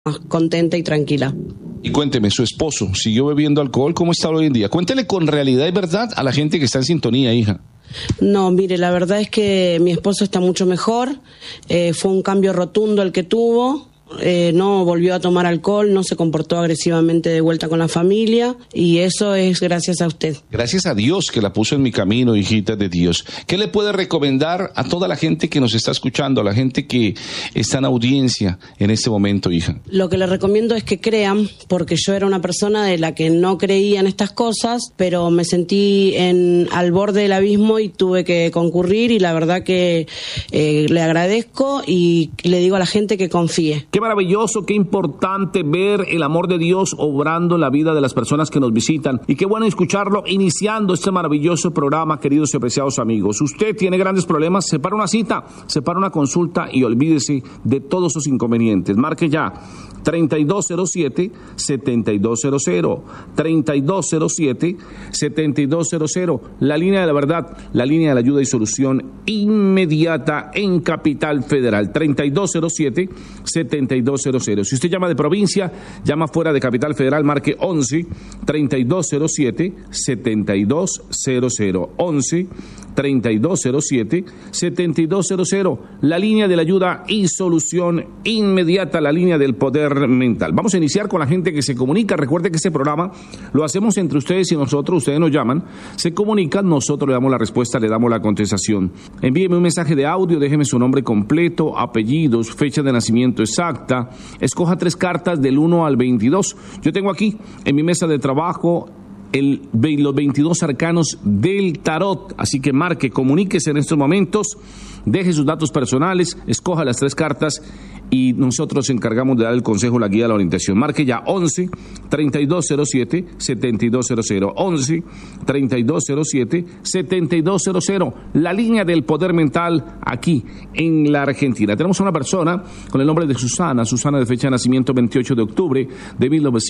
contenta y tranquila. Y cuénteme, su esposo siguió bebiendo alcohol, ¿cómo está hoy en día? Cuéntele con realidad y verdad a la gente que está en sintonía, hija. No, mire, la verdad es que mi esposo está mucho mejor, fue un cambio rotundo el que tuvo. No volvió a tomar alcohol, no se comportó agresivamente de vuelta con la familia, y eso es gracias a usted. Gracias a Dios que la puso en mi camino, hijita de Dios. ¿Qué le puede recomendar a toda la gente que nos está escuchando, a la gente que está en audiencia en este momento, hija? Lo que le recomiendo es que crean, porque yo era una persona de la que no creía en estas cosas, pero me sentí al borde del abismo y tuve que concurrir, y la verdad que le agradezco y le digo a la gente que confíe. Qué maravilloso, qué importante ver el amor de Dios obrando en la vida de las personas que nos visitan. Y qué bueno escucharlo iniciando este maravilloso programa, queridos y apreciados amigos. Usted tiene grandes problemas, separa una cita, separa una consulta y olvídese de todos sus inconvenientes. Marque ya 3207-7200, 3207-7200, la línea de la verdad, la línea de la ayuda y solución inmediata en Capital Federal, 3207-7200. Si usted llama de provincia, llama fuera de Capital Federal, marque 11-3207-7200, 11-3207-7200, la línea de la ayuda y solución inmediata, la línea del poder mental. Vamos a iniciar con la gente que se comunica. Recuerde que este programa lo hacemos entre ustedes y nosotros. Ustedes nos llaman, se comunican, nosotros le damos la respuesta, le damos la contestación. Envíeme un mensaje de audio, déjeme su nombre completo, apellidos, fecha de nacimiento exacta. Escoja 3 cartas del 1 al 22. Yo tengo aquí en mi mesa de trabajo los 22 arcanos del tarot, así que marque, comuníquese en estos momentos, deje sus datos personales, escoja las 3 cartas y nosotros nos encargamos de dar el consejo, la guía, la orientación. Marque ya 11-3207-7200, 11-3207-7200, la línea del poder mental aquí en la Argentina. Tenemos a una persona con el nombre de Susana de fecha de nacimiento 28 de octubre de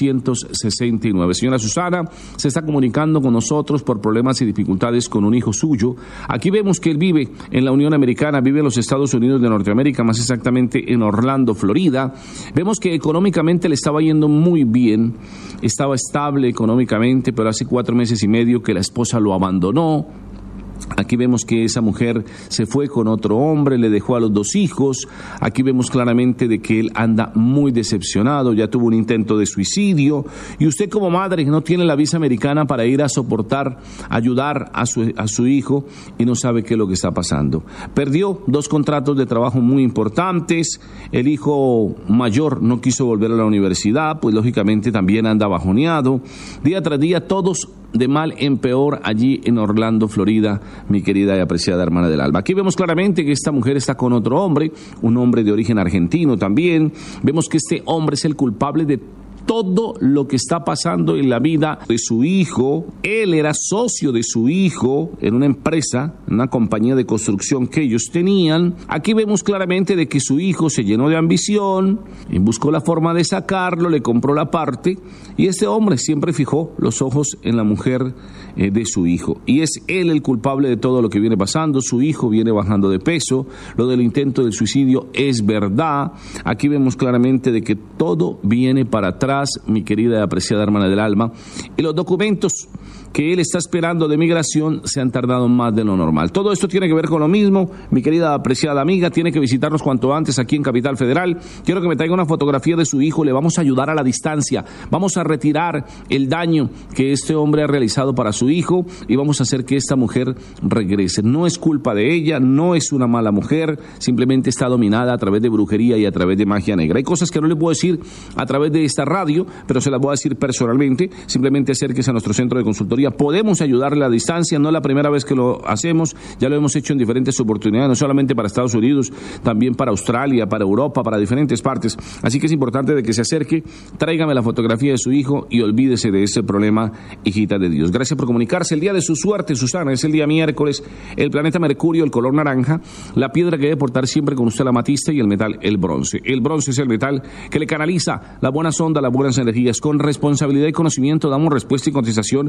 1969. Señora Susana, se está comunicando con nosotros por problemas y dificultades con un hijo suyo. Aquí vemos que él vive en la Unión Americana, vive en los Estados Unidos de Norteamérica, más exactamente en Orlando, Florida. Vemos que económicamente le estaba yendo muy bien, estaba estable económicamente, pero hace 4 meses y medio que la esposa lo abandonó. Aquí vemos que esa mujer se fue con otro hombre, le dejó a los 2 hijos. Aquí vemos claramente de que él anda muy decepcionado, ya tuvo un intento de suicidio. Y usted como madre no tiene la visa americana para ir a soportar, ayudar a su hijo y no sabe qué es lo que está pasando. Perdió 2 contratos de trabajo muy importantes. El hijo mayor no quiso volver a la universidad, pues lógicamente también anda bajoneado. Día tras día todos de mal en peor allí en Orlando, Florida, mi querida y apreciada hermana del alma. Aquí vemos claramente que esta mujer está con otro hombre, un hombre de origen argentino también. Vemos que este hombre es el culpable de todo lo que está pasando en la vida de su hijo. Él era socio de su hijo en una empresa, en una compañía de construcción que ellos tenían. Aquí vemos claramente de que su hijo se llenó de ambición y buscó la forma de sacarlo, le compró la parte, y este hombre siempre fijó los ojos en la mujer de su hijo, y es él el culpable de todo lo que viene pasando. Su hijo viene bajando de peso, lo del intento del suicidio es verdad. Aquí vemos claramente de que todo viene para atrás, mi querida y apreciada hermana del alma, y los documentos que él está esperando de migración se han tardado más de lo normal. Todo esto tiene que ver con lo mismo, mi querida apreciada amiga, tiene que visitarnos cuanto antes aquí en Capital Federal. Quiero que me traiga una fotografía de su hijo, le vamos a ayudar a la distancia, vamos a retirar el daño que este hombre ha realizado para su hijo y vamos a hacer que esta mujer regrese. No es culpa de ella, no es una mala mujer, simplemente está dominada a través de brujería y a través de magia negra. Hay cosas que no le puedo decir a través de esta radio, pero se las voy a decir personalmente. Simplemente acérquese a nuestro centro de consultoría. Podemos ayudarle a distancia, no es la primera vez que lo hacemos, ya lo hemos hecho en diferentes oportunidades, no solamente para Estados Unidos, también para Australia, para Europa, para diferentes partes. Así que es importante de que se acerque, tráigame la fotografía de su hijo y olvídese de ese problema, hijita de Dios. Gracias por comunicarse. El día de su suerte, Susana, es el día miércoles. El planeta Mercurio, el color naranja, la piedra que debe portar siempre con usted, la amatista, y el metal, el bronce. El bronce es el metal que le canaliza la buena sonda, las buenas energías. Con responsabilidad y conocimiento damos respuesta y contestación a la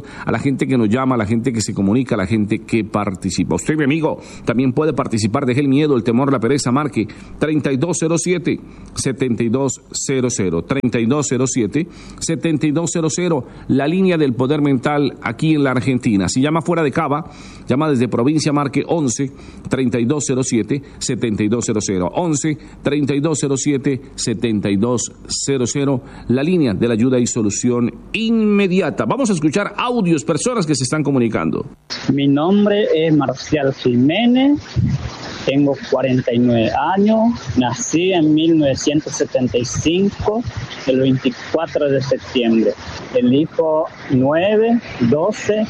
gente que nos llama, a la gente que se comunica, a la gente que participa. Usted, mi amigo, también puede participar. Deje el miedo, el temor, la pereza. Marque 3207-7200. 3207-7200. La línea del poder mental aquí en la Argentina. Si llama fuera de Cava, llama desde provincia, marque 11-3207-7200. 11-3207-7200. La línea de la ayuda y solución inmediata. Vamos a escuchar audios, personas que se están comunicando. Mi nombre es Marcial Jiménez, tengo 49 años, nací en 1975, el 24 de septiembre, elijo 9, 12,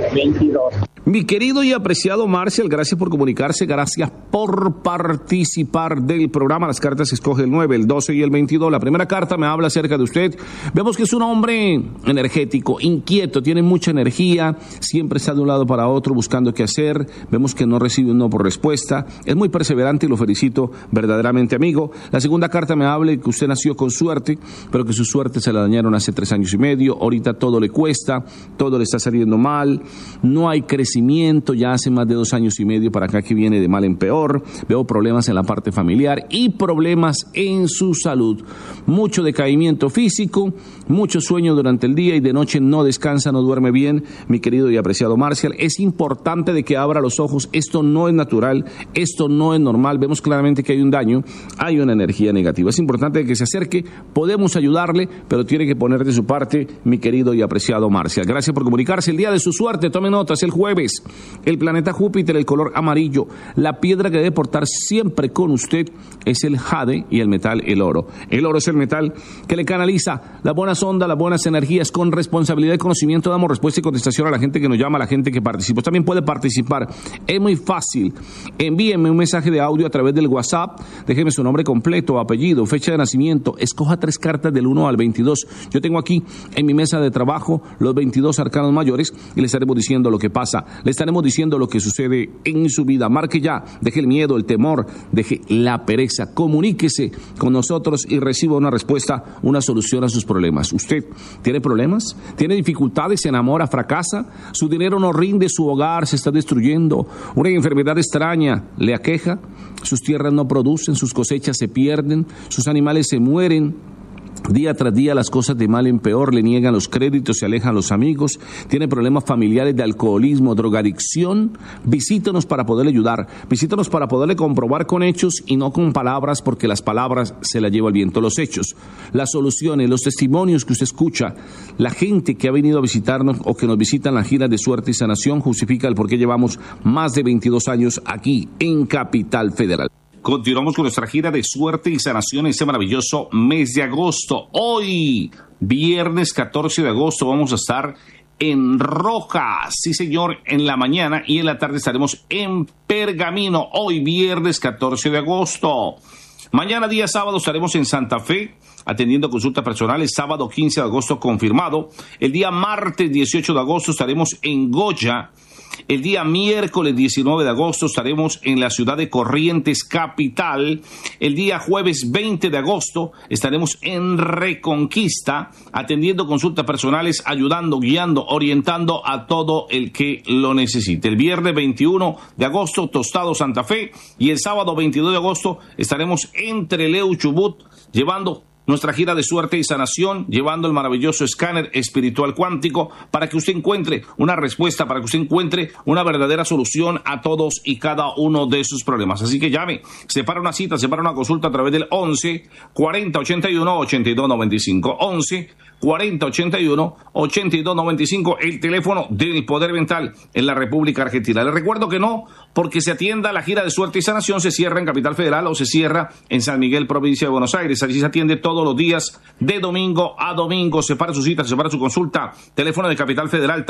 22. Mi querido y apreciado Marcial, gracias por comunicarse, gracias por participar del programa. Las cartas se escoge el 9, el 12 y el 22. La primera carta me habla acerca de usted. Vemos que es un hombre energético, inquieto, tiene mucha energía, siempre está de un lado para otro buscando qué hacer. Vemos que no recibe un no por respuesta. Es muy perseverante y lo felicito verdaderamente, amigo. La segunda carta me habla que usted nació con suerte, pero que su suerte se la dañaron hace 3 años y medio. Ahorita todo le cuesta, todo le está saliendo mal, no hay crecimiento, ya hace más de 2 años y medio para acá que viene de mal en peor. Veo problemas en la parte familiar y problemas en su salud. Mucho decaimiento físico, mucho sueño durante el día y de noche no descansa, no duerme bien. Mi querido y apreciado Marcial, es importante de que abra los ojos. Esto no es natural, esto no es normal. Vemos claramente que hay un daño, hay una energía negativa. Es importante que se acerque, podemos ayudarle, pero tiene que poner de su parte, mi querido y apreciado Marcial. Gracias por comunicarse. El día de su suerte, tome nota, es el jueves. El planeta Júpiter, el color amarillo. La piedra que debe portar siempre con usted es el jade y el metal, el oro. El oro es el metal que le canaliza las buenas ondas, las buenas energías. Con responsabilidad y conocimiento damos respuesta y contestación a la gente que nos llama, a la gente que participa. Usted también puede participar. Es muy fácil. Envíenme un mensaje de audio a través del WhatsApp. Déjeme su nombre completo, apellido, fecha de nacimiento. Escoja 3 cartas del 1 al 22. Yo tengo aquí en mi mesa de trabajo los 22 arcanos mayores y le estaremos diciendo lo que pasa. Le estaremos diciendo lo que sucede en su vida. Marque ya, deje el miedo, el temor, deje la pereza, comuníquese con nosotros y reciba una respuesta, una solución a sus problemas. ¿Usted tiene problemas? ¿Tiene dificultades? ¿Se enamora? ¿Fracasa? ¿Su dinero no rinde? ¿Su hogar se está destruyendo? ¿Una enfermedad extraña le aqueja? ¿Sus tierras no producen? ¿Sus cosechas se pierden? ¿Sus animales se mueren? Día tras día las cosas de mal en peor, le niegan los créditos, se alejan los amigos, tiene problemas familiares de alcoholismo, drogadicción. Visítenos para poderle ayudar, visítenos para poderle comprobar con hechos y no con palabras, porque las palabras se las lleva el viento. Los hechos, las soluciones, los testimonios que usted escucha, la gente que ha venido a visitarnos o que nos visita en la gira de suerte y sanación justifica el por qué llevamos más de 22 años aquí en Capital Federal. Continuamos con nuestra gira de suerte y sanación en este maravilloso mes de agosto. Hoy, viernes 14 de agosto, vamos a estar en Roja. Sí, señor, en la mañana y en la tarde estaremos en Pergamino. Hoy, viernes 14 de agosto. Mañana, día sábado, estaremos en Santa Fe atendiendo consultas personales. Sábado 15 de agosto confirmado. El día martes 18 de agosto estaremos en Goya. El día miércoles 19 de agosto estaremos en la ciudad de Corrientes, capital. El día jueves 20 de agosto estaremos en Reconquista, atendiendo consultas personales, ayudando, guiando, orientando a todo el que lo necesite. El viernes 21 de agosto, Tostado, Santa Fe. Y el sábado 22 de agosto estaremos en Trelew, Chubut, llevando nuestra gira de suerte y sanación, llevando el maravilloso escáner espiritual cuántico para que usted encuentre una respuesta, para que usted encuentre una verdadera solución a todos y cada uno de sus problemas. Así que llame, separa una cita, separa una consulta a través del 11 40 81 82 95. 11 40 81 82 95, el teléfono del Poder Mental en la República Argentina. Les recuerdo que no, porque se atienda la gira de suerte y sanación, se cierra en Capital Federal o se cierra en San Miguel, provincia de Buenos Aires. Allí se atiende todos los días de domingo a domingo. Separa su cita, separa su consulta. Teléfono de Capital Federal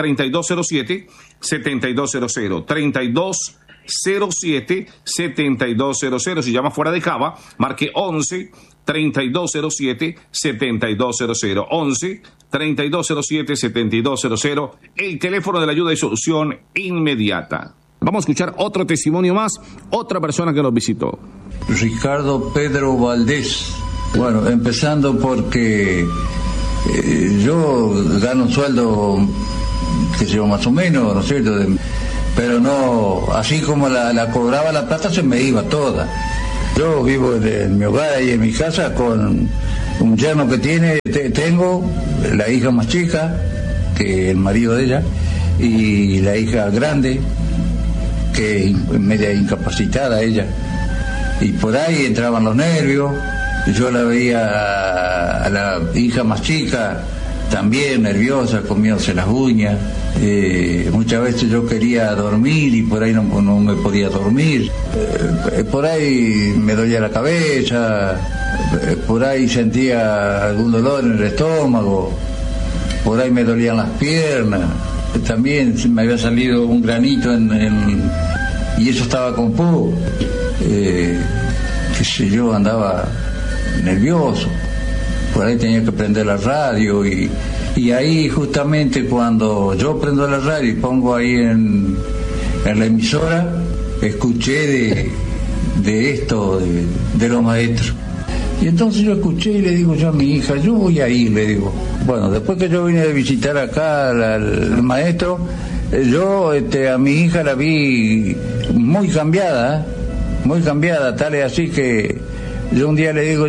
3207-7200. 3207-7200. Si llama fuera de Cava, marque 11 3207-7200. 11 3207-7200. El teléfono de la ayuda y solución inmediata. Vamos a escuchar otro testimonio más, otra persona que nos visitó. Ricardo Pedro Valdés. Bueno, empezando porque yo gano un sueldo qué sé yo, más o menos, ¿no es cierto? Pero no, así como la cobraba la plata, se me iba toda. Yo vivo en mi hogar y en mi casa con un yerno que tengo la hija más chica que el marido de ella, y la hija grande, que media incapacitada ella. Y por ahí entraban los nervios, yo la veía a la hija más chica también nerviosa, comiéndose las uñas. Muchas veces yo quería dormir y por ahí no me podía dormir. Por ahí me dolía la cabeza, por ahí sentía algún dolor en el estómago, por ahí me dolían las piernas. También me había salido un granito y eso estaba con pus. Qué sé yo, andaba nervioso. Por ahí tenía que prender la radio y ahí justamente cuando yo prendo la radio y pongo ahí en la emisora, escuché de esto, de los maestros. Y entonces yo escuché y le digo yo a mi hija, yo voy a ir, le digo. Bueno, después que yo vine a visitar acá al maestro, yo a mi hija la vi muy cambiada, tal es así que yo un día le digo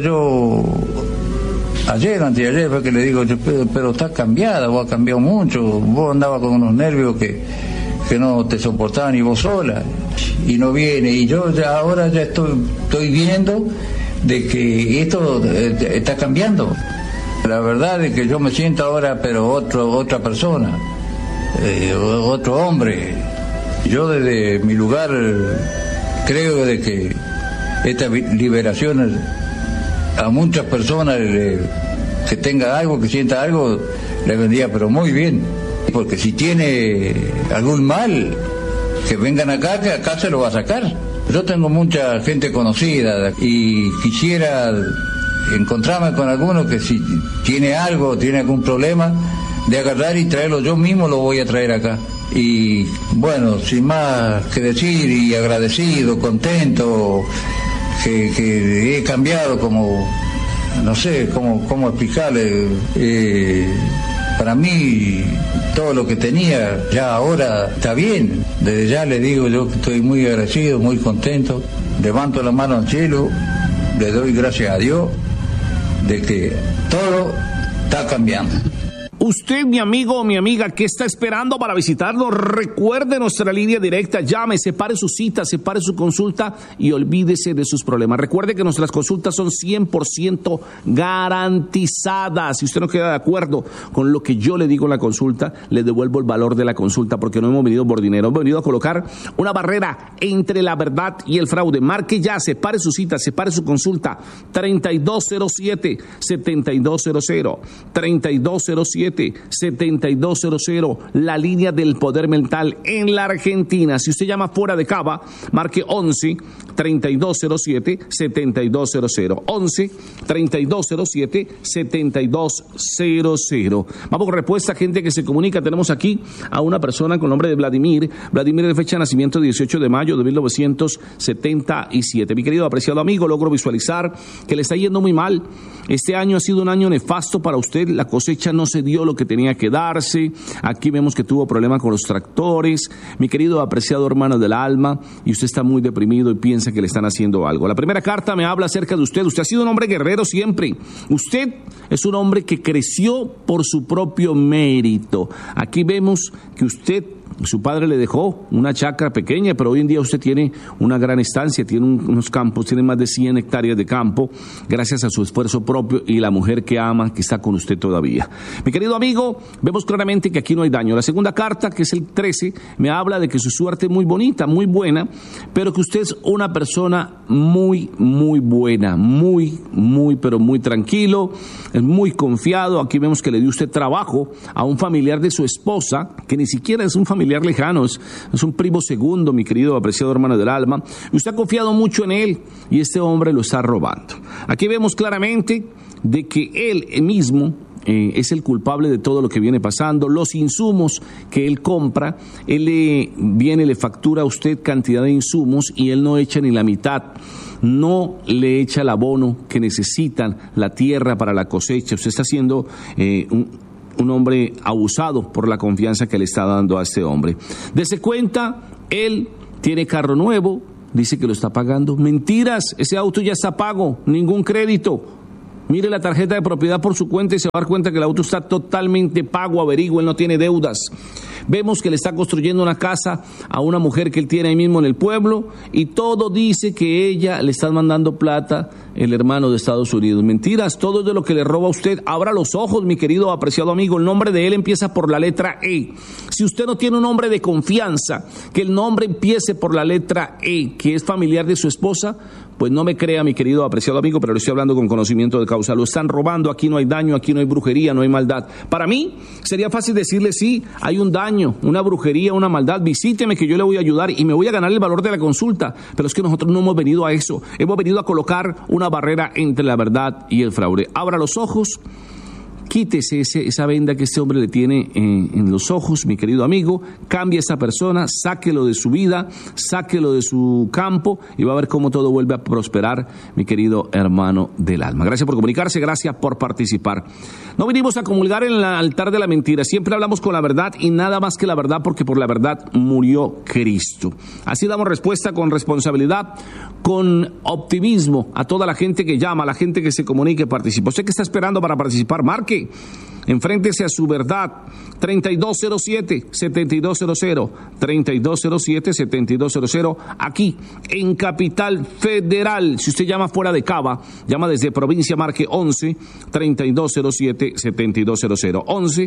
ayer o anteayer fue que le digo pero estás cambiada, vos has cambiado mucho, vos andabas con unos nervios que no te soportaban ni vos sola, y no viene, y yo ahora estoy viendo de que esto está cambiando. La verdad es que yo me siento ahora pero otra persona, otro hombre. Yo desde mi lugar creo de que esta liberación a muchas personas que tenga algo, que sienta algo, le vendría pero muy bien, porque si tiene algún mal, que vengan acá, que acá se lo va a sacar. Yo tengo mucha gente conocida y quisiera encontrarme con alguno que si tiene algo, tiene algún problema, de agarrar y traerlo, yo mismo lo voy a traer acá. Y bueno, sin más que decir, y agradecido, contento, que he cambiado como, no sé cómo explicarle, para mí todo lo que tenía ya ahora está bien. Desde ya le digo yo que estoy muy agradecido, muy contento, levanto la mano al cielo, le doy gracias a Dios de que todo está cambiando. Usted, mi amigo o mi amiga, ¿qué está esperando para visitarnos? Recuerde nuestra línea directa, llame, separe su cita, separe su consulta y olvídese de sus problemas. Recuerde que nuestras consultas son 100% garantizadas. Si usted no queda de acuerdo con lo que yo le digo en la consulta, le devuelvo el valor de la consulta, porque no hemos venido por dinero, hemos venido a colocar una barrera entre la verdad y el fraude. Marque ya, separe su cita, separe su consulta, 3207-7200, 3207-7200, la línea del poder mental en la Argentina. Si usted llama fuera de Cava, marque 11-3207-7200, 11-3207-7200. Vamos con respuesta, gente que se comunica. Tenemos aquí a una persona con nombre de Vladimir. Vladimir de fecha de nacimiento 18 de mayo de 1977. Mi querido apreciado amigo, logro visualizar que le está yendo muy mal. Este año ha sido un año nefasto para usted. La cosecha no se dio lo que tenía que darse. Aquí vemos que tuvo problemas con los tractores. Mi querido apreciado hermano del alma, y usted está muy deprimido y piensa que le están haciendo algo. La primera carta me habla acerca de usted. Usted ha sido un hombre guerrero siempre. Usted es un hombre que creció por su propio mérito. Aquí vemos que su padre le dejó una chacra pequeña, pero hoy en día usted tiene una gran estancia, tiene unos campos, tiene más de 100 hectáreas de campo, gracias a su esfuerzo propio y la mujer que ama, que está con usted todavía. Mi querido amigo, vemos claramente que aquí no hay daño. La segunda carta, que es el 13, me habla de que su suerte es muy bonita, muy buena, pero que usted es una persona muy, muy buena, pero muy tranquilo, es muy confiado. Aquí vemos que le dio usted trabajo a un familiar de su esposa, que ni siquiera es un familiar lejano, es un primo segundo, mi querido apreciado hermano del alma. Usted ha confiado mucho en él y este hombre lo está robando. Aquí vemos claramente de que él mismo es el culpable de todo lo que viene pasando. Los insumos que él compra, él le factura a usted cantidad de insumos y él no echa ni la mitad. No le echa el abono que necesitan, la tierra para la cosecha. Usted está haciendo un hombre abusado por la confianza que le está dando a este hombre. Dese cuenta, él tiene carro nuevo, dice que lo está pagando. Mentiras, ese auto ya está pago, ningún crédito. Mire la tarjeta de propiedad por su cuenta y se va a dar cuenta que el auto está totalmente pago, averigüe, él no tiene deudas. Vemos que le está construyendo una casa a una mujer que él tiene ahí mismo en el pueblo y todo dice que ella le está mandando plata el hermano de Estados Unidos. Mentiras, todo es de lo que le roba a usted. Abra los ojos, mi querido apreciado amigo, el nombre de él empieza por la letra E. Si usted no tiene un hombre de confianza, que el nombre empiece por la letra E, que es familiar de su esposa, pues no me crea, mi querido apreciado amigo, pero le estoy hablando con conocimiento de causa. Lo están robando, aquí no hay daño, aquí no hay brujería, no hay maldad. Para mí sería fácil decirle, sí, hay un daño, una brujería, una maldad, visíteme que yo le voy a ayudar y me voy a ganar el valor de la consulta. Pero es que nosotros no hemos venido a eso, hemos venido a colocar una barrera entre la verdad y el fraude. Abra los ojos. Quítese esa venda que este hombre le tiene en los ojos, mi querido amigo, cambie a esa persona, sáquelo de su vida, sáquelo de su campo y va a ver cómo todo vuelve a prosperar, mi querido hermano del alma. Gracias por comunicarse, gracias por participar. No vinimos a comulgar en el altar de la mentira, siempre hablamos con la verdad y nada más que la verdad, porque por la verdad murió Cristo. Así damos respuesta con responsabilidad, con optimismo a toda la gente que llama, a la gente que se comunica y participa. ¿Usted qué está esperando para participar? Marque. Enfréntese a su verdad. 3207-7200, 3207-7200, aquí en Capital Federal. Si usted llama fuera de Cava, llama desde provincia, marque 11-3207-7200,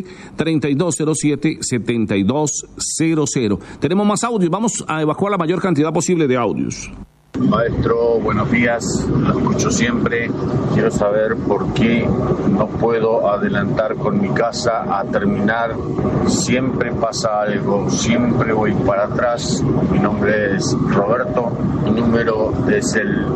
11-3207-7200. Tenemos más audios, vamos a evacuar la mayor cantidad posible de audios. Maestro, buenos días, lo escucho siempre. Quiero saber por qué no puedo adelantar con mi casa a terminar. Siempre pasa algo, siempre voy para atrás. Mi nombre es Roberto, mi número es el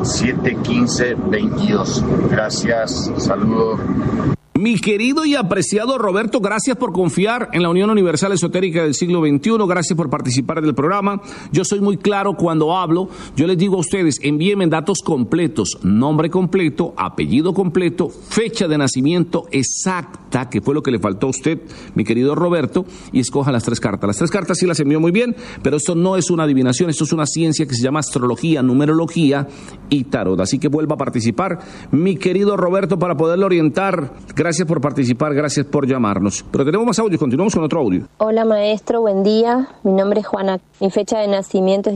71522. Gracias, saludos. Mi querido y apreciado Roberto, gracias por confiar en la Unión Universal Esotérica del siglo XXI, gracias por participar del programa. Yo soy muy claro cuando hablo, yo les digo a ustedes, envíenme datos completos, nombre completo, apellido completo, fecha de nacimiento exacta, que fue lo que le faltó a usted, mi querido Roberto, y escoja las 3 cartas. Las 3 cartas sí las envió muy bien, pero esto no es una adivinación, esto es una ciencia que se llama astrología, numerología y tarot. Así que vuelva a participar, mi querido Roberto, para poderlo orientar. Gracias por participar, gracias por llamarnos. Pero tenemos más audios, continuamos con otro audio. Hola maestro, buen día. Mi nombre es Juana. Mi fecha de nacimiento es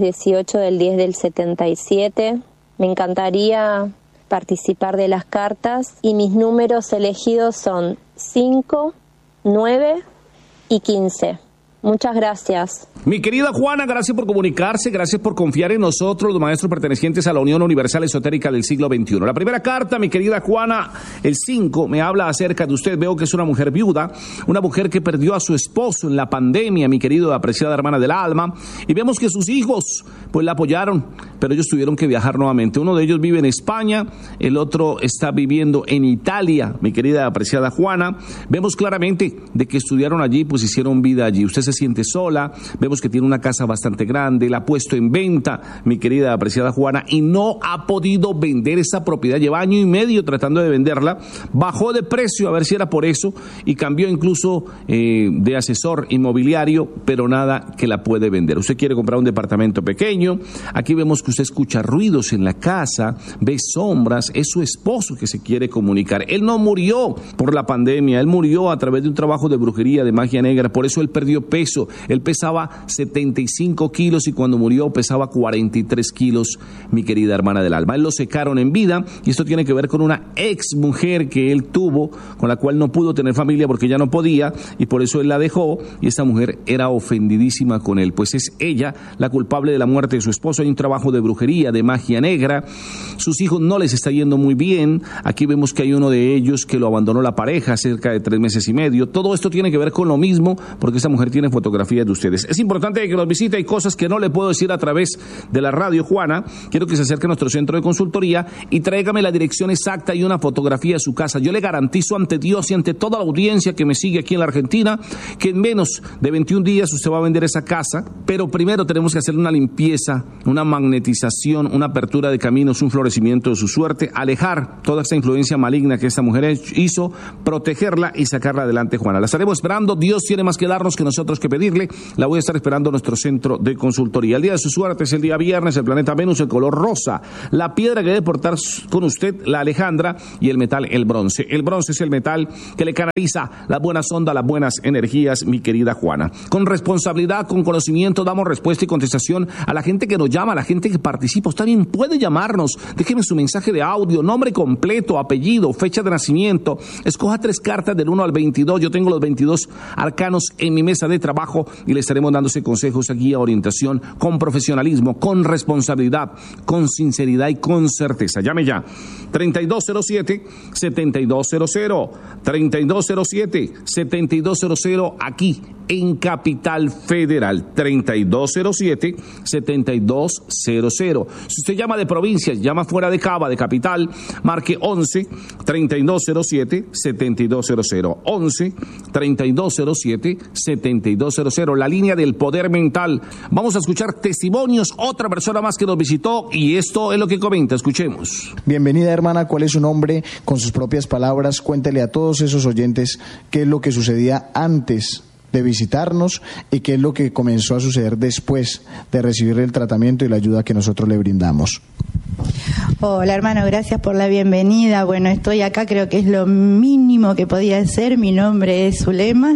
18/10/77. Me encantaría participar de las cartas y mis números elegidos son 5, 9 y 15. Muchas gracias. Mi querida Juana, gracias por comunicarse, gracias por confiar en nosotros, los maestros pertenecientes a la Unión Universal Esotérica del siglo XXI. La primera carta, mi querida Juana, el 5, me habla acerca de usted. Veo que es una mujer viuda, una mujer que perdió a su esposo en la pandemia, mi querido apreciada hermana del alma, y vemos que sus hijos, pues la apoyaron, pero ellos tuvieron que viajar nuevamente. Uno de ellos vive en España, el otro está viviendo en Italia, mi querida apreciada Juana. Vemos claramente de que estudiaron allí, pues hicieron vida allí. Usted se siente sola, vemos que tiene una casa bastante grande, la ha puesto en venta, mi querida apreciada Juana, y no ha podido vender esa propiedad. Lleva año y medio tratando de venderla, bajó de precio a ver si era por eso y cambió incluso de asesor inmobiliario, pero nada que la puede vender. Usted quiere comprar un departamento pequeño, aquí vemos que usted escucha ruidos en la casa, ve sombras, es su esposo que se quiere comunicar. Él no murió por la pandemia, él murió a través de un trabajo de brujería, de magia negra, por eso él perdió peso. Él pesaba 75 kilos y cuando murió pesaba 43 kilos, mi querida hermana del alma. Él lo secaron en vida y esto tiene que ver con una ex mujer que él tuvo, con la cual no pudo tener familia porque ya no podía y por eso él la dejó, y esta mujer era ofendidísima con él, pues es ella la culpable de la muerte de su esposo. Hay un trabajo de brujería, de magia negra, sus hijos no les está yendo muy bien. Aquí vemos que hay uno de ellos que lo abandonó la pareja cerca de 3 meses y medio. Todo esto tiene que ver con lo mismo porque esta mujer tiene fotografías de ustedes. Es importante que nos visite, hay cosas que no le puedo decir a través de la radio, Juana. Quiero que se acerque a nuestro centro de consultoría y tráigame la dirección exacta y una fotografía de su casa. Yo le garantizo ante Dios y ante toda la audiencia que me sigue aquí en la Argentina que en menos de 21 días usted va a vender esa casa, pero primero tenemos que hacer una limpieza, una magnetización, una apertura de caminos, un florecimiento de su suerte, alejar toda esta influencia maligna que esta mujer hizo, protegerla y sacarla adelante, Juana. La estaremos esperando. Dios tiene más que darnos que nosotros que pedirle. La voy a estar esperando en nuestro centro de consultoría. El día de su suerte es el día viernes, el planeta Venus, el color rosa, la piedra que debe portar con usted, la Alejandra, y el metal, el bronce. El bronce es el metal que le canaliza las buenas ondas, las buenas energías, mi querida Juana. Con responsabilidad, con conocimiento, damos respuesta y contestación a la gente que nos llama, a la gente que participa. Usted también puede llamarnos, déjeme su mensaje de audio, nombre completo, apellido, fecha de nacimiento, escoja 3 cartas del 1 al 22, yo tengo los 22 arcanos en mi mesa de trabajo y le estaremos dándose consejos, guía, orientación, con profesionalismo, con responsabilidad, con sinceridad y con certeza. Llame ya, 3207-7200, 3207-7200, aquí en Capital Federal, 3207-7200. Si usted llama de provincias, llama fuera de Cava, de capital, marque 11-3207-7200, 11-3207-7200, la línea del poder mental. Vamos a escuchar testimonios, otra persona más que nos visitó y esto es lo que comenta, escuchemos. Bienvenida, hermana, ¿cuál es su nombre? Con sus propias palabras, cuéntele a todos esos oyentes qué es lo que sucedía antes de visitarnos y qué es lo que comenzó a suceder después de recibir el tratamiento y la ayuda que nosotros le brindamos. Hola, hermano, gracias por la bienvenida. Bueno, estoy acá, creo que es lo mínimo que podía hacer. Mi nombre es Zulema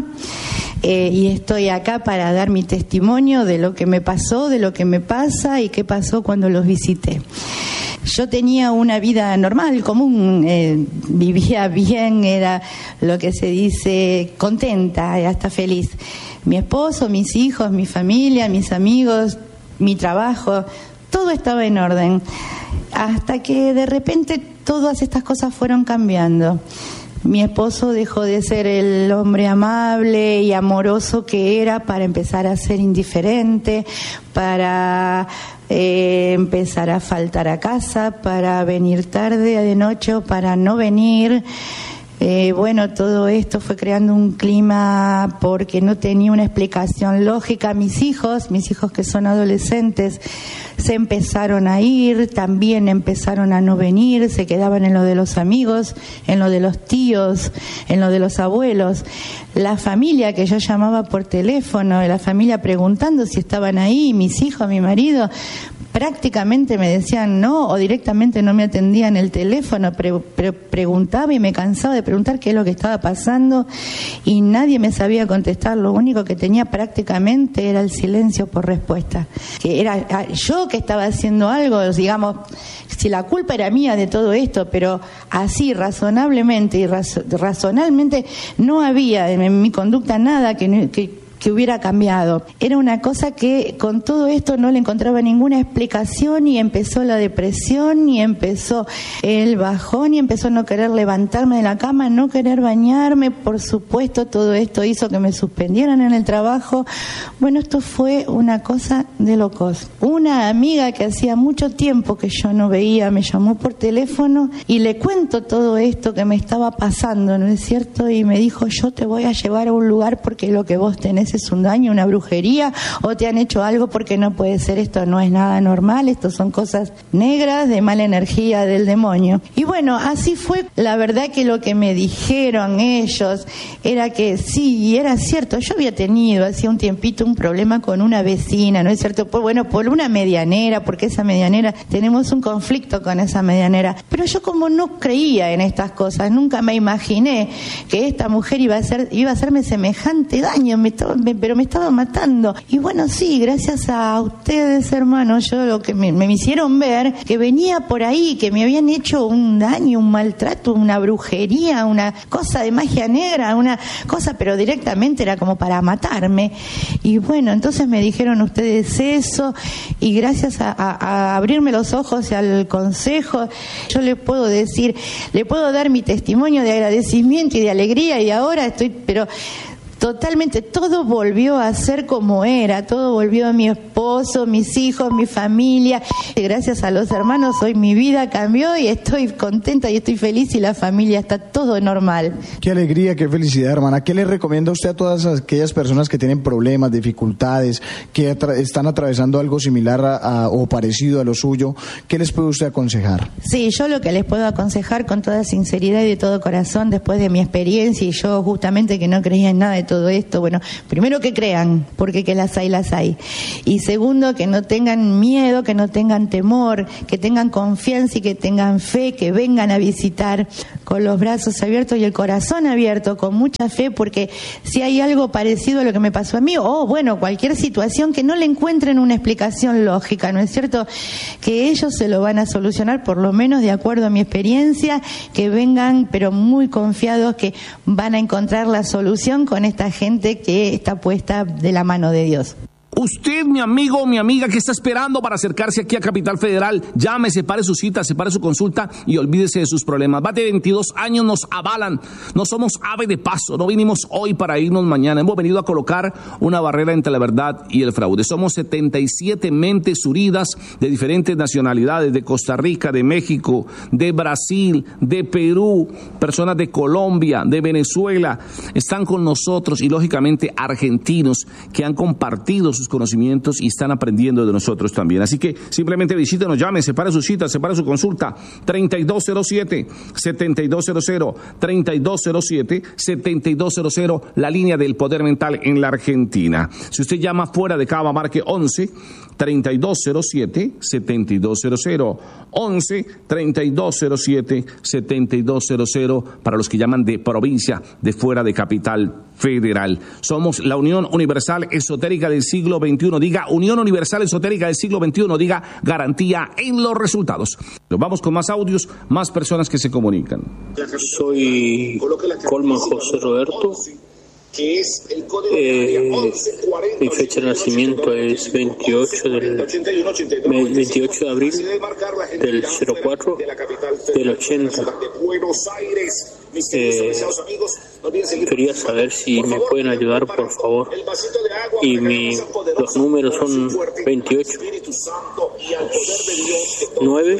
y estoy acá para dar mi testimonio de lo que me pasó, de lo que me pasa y qué pasó cuando los visité. Yo tenía una vida normal, común, vivía bien, era lo que se dice contenta, hasta feliz. Mi esposo, mis hijos, mi familia, mis amigos, mi trabajo, todo estaba en orden. Hasta que de repente todas estas cosas fueron cambiando. Mi esposo dejó de ser el hombre amable y amoroso que era para empezar a ser indiferente, para empezar a faltar a casa, para venir tarde de noche o para no venir. Bueno, todo esto fue creando un clima porque no tenía una explicación lógica. Mis hijos que son adolescentes, se empezaron a ir, también empezaron a no venir, se quedaban en lo de los amigos, en lo de los tíos, en lo de los abuelos. La familia que yo llamaba por teléfono, la familia preguntando si estaban ahí, mis hijos, mi marido, prácticamente me decían no, o directamente no me atendían el teléfono, preguntaba y me cansaba de preguntar qué es lo que estaba pasando y nadie me sabía contestar. Lo único que tenía prácticamente era el silencio por respuesta, que era yo que estaba haciendo algo, digamos, si la culpa era mía de todo esto, pero así razonablemente y razonalmente no había en mi conducta nada que hubiera cambiado. Era una cosa que con todo esto no le encontraba ninguna explicación y empezó la depresión y empezó el bajón y empezó a no querer levantarme de la cama, no querer bañarme. Por supuesto, todo esto hizo que me suspendieran en el trabajo. Bueno, esto fue una cosa de locos. Una amiga que hacía mucho tiempo que yo no veía me llamó por teléfono y le cuento todo esto que me estaba pasando, ¿no es cierto? Y me dijo, yo te voy a llevar a un lugar porque lo que vos tenés es un daño, una brujería, o te han hecho algo porque no puede ser, esto no es nada normal, esto son cosas negras de mala energía del demonio. Y bueno, así fue. La verdad que lo que me dijeron ellos era que sí, era cierto, yo había tenido hacía un tiempito un problema con una vecina, ¿no es cierto? Pues bueno, por una medianera, porque esa medianera, tenemos un conflicto con esa medianera, pero yo como no creía en estas cosas, nunca me imaginé que esta mujer iba a hacerme semejante daño, pero me estaba matando. Y bueno, sí, gracias a ustedes, hermanos, yo lo que me hicieron ver, que venía por ahí, que me habían hecho un daño, un maltrato, una brujería, una cosa de magia negra, una cosa, pero directamente era como para matarme. Y bueno, entonces me dijeron ustedes eso, y gracias a abrirme los ojos y al consejo, yo le puedo decir, le puedo dar mi testimonio de agradecimiento y de alegría, y ahora estoy, pero totalmente, todo volvió a ser como era, todo volvió a mi esposo, mis hijos, mi familia. Y gracias a los hermanos hoy mi vida cambió y estoy contenta y estoy feliz y la familia está todo normal. Qué alegría, qué felicidad, hermana. ¿Qué le recomienda usted a todas aquellas personas que tienen problemas, dificultades, que están atravesando algo similar o parecido a lo suyo? ¿Qué les puede usted aconsejar? Sí, yo lo que les puedo aconsejar con toda sinceridad y de todo corazón, después de mi experiencia, y yo justamente que no creía en nada de todo esto, bueno, primero que crean, porque que las hay. Y segundo, que no tengan miedo, que no tengan temor, que tengan confianza y que tengan fe, que vengan a visitar con los brazos abiertos y el corazón abierto, con mucha fe, porque si hay algo parecido a lo que me pasó a mí, bueno, cualquier situación que no le encuentren una explicación lógica, ¿no es cierto? Que ellos se lo van a solucionar, por lo menos de acuerdo a mi experiencia, que vengan, pero muy confiados que van a encontrar la solución con esta gente que está puesta de la mano de Dios. Usted, mi amigo o mi amiga que está esperando para acercarse aquí a Capital Federal, llame, separe su cita, separe su consulta y olvídese de sus problemas. Más de 22 años nos avalan, no somos ave de paso, no vinimos hoy para irnos mañana. Hemos venido a colocar una barrera entre la verdad y el fraude. Somos 77 mentes unidas de diferentes nacionalidades, de Costa Rica, de México, de Brasil, de Perú, personas de Colombia, de Venezuela, están con nosotros y lógicamente argentinos que han compartido sus conocimientos y están aprendiendo de nosotros también. Así que simplemente visítenos, llame, separe su cita, separe su consulta, 3207-7200, 3207-7200, la línea del poder mental en la Argentina. Si usted llama fuera de Cava, marque 11-3207-7200, 11-3207-7200 para los que llaman de provincia, de fuera de Capital Federal. Somos la Unión Universal Esotérica del siglo XXI. Diga Unión Universal Esotérica del siglo XXI. Diga garantía en los resultados. Vamos con más audios, más personas que se comunican. Soy Colman José Roberto. Mi fecha de nacimiento es 28 de abril del 04 del 80. Quería saber si me pueden ayudar, por favor. Y los números son 28, 9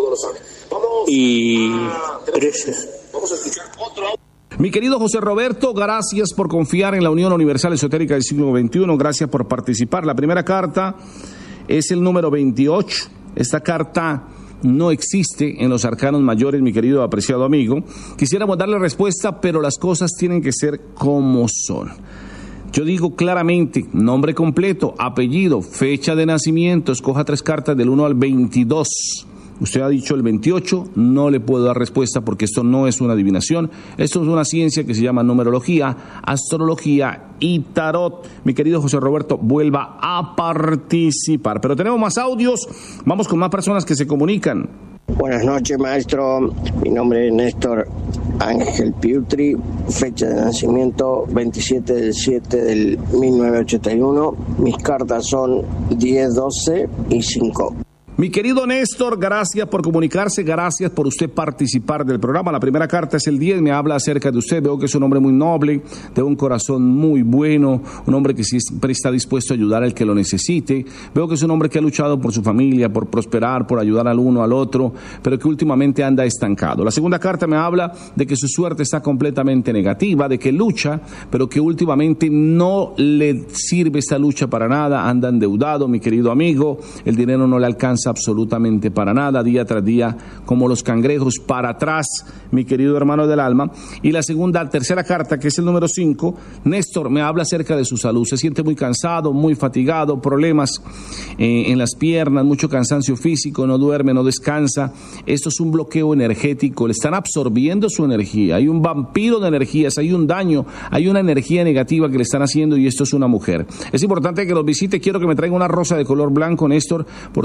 y 13. Mi querido José Roberto, gracias por confiar en la Unión Universal Esotérica del siglo XXI, gracias por participar. La primera carta es el número 28. Esta carta no existe en los arcanos mayores, mi querido apreciado amigo. Quisiéramos darle respuesta, pero las cosas tienen que ser como son. Yo digo claramente, nombre completo, apellido, fecha de nacimiento, escoja 3 cartas del 1 al 22. Usted ha dicho el 28, no le puedo dar respuesta porque esto no es una adivinación, esto es una ciencia que se llama numerología, astrología y tarot. Mi querido José Roberto, vuelva a participar. Pero tenemos más audios, vamos con más personas que se comunican. Buenas noches, maestro. Mi nombre es Néstor Ángel Piutri, fecha de nacimiento 27 del 7 del 1981. Mis cartas son 10, 12 y 5. Mi querido Néstor, gracias por comunicarse, gracias por usted participar del programa. La primera carta es el 10, me habla acerca de usted. Veo que es un hombre muy noble, de un corazón muy bueno, un hombre que siempre está dispuesto a ayudar al que lo necesite. Veo que es un hombre que ha luchado por su familia, por prosperar, por ayudar al uno al otro, pero que últimamente anda estancado. La segunda carta me habla de que su suerte está completamente negativa, de que lucha, pero que últimamente no le sirve esta lucha para nada, anda endeudado, mi querido amigo, el dinero no le alcanza absolutamente para nada, día tras día, como los cangrejos, para atrás, mi querido hermano del alma. Y la tercera carta, que es el número 5, Néstor me habla acerca de su salud. Se siente muy cansado, muy fatigado, problemas en las piernas, mucho cansancio físico, no duerme, no descansa. Esto es un bloqueo energético, le están absorbiendo su energía. Hay un vampiro de energías, hay un daño, hay una energía negativa que le están haciendo y esto es una mujer. Es importante que los visite. Quiero que me traiga una rosa de color blanco, Néstor, porque nosotros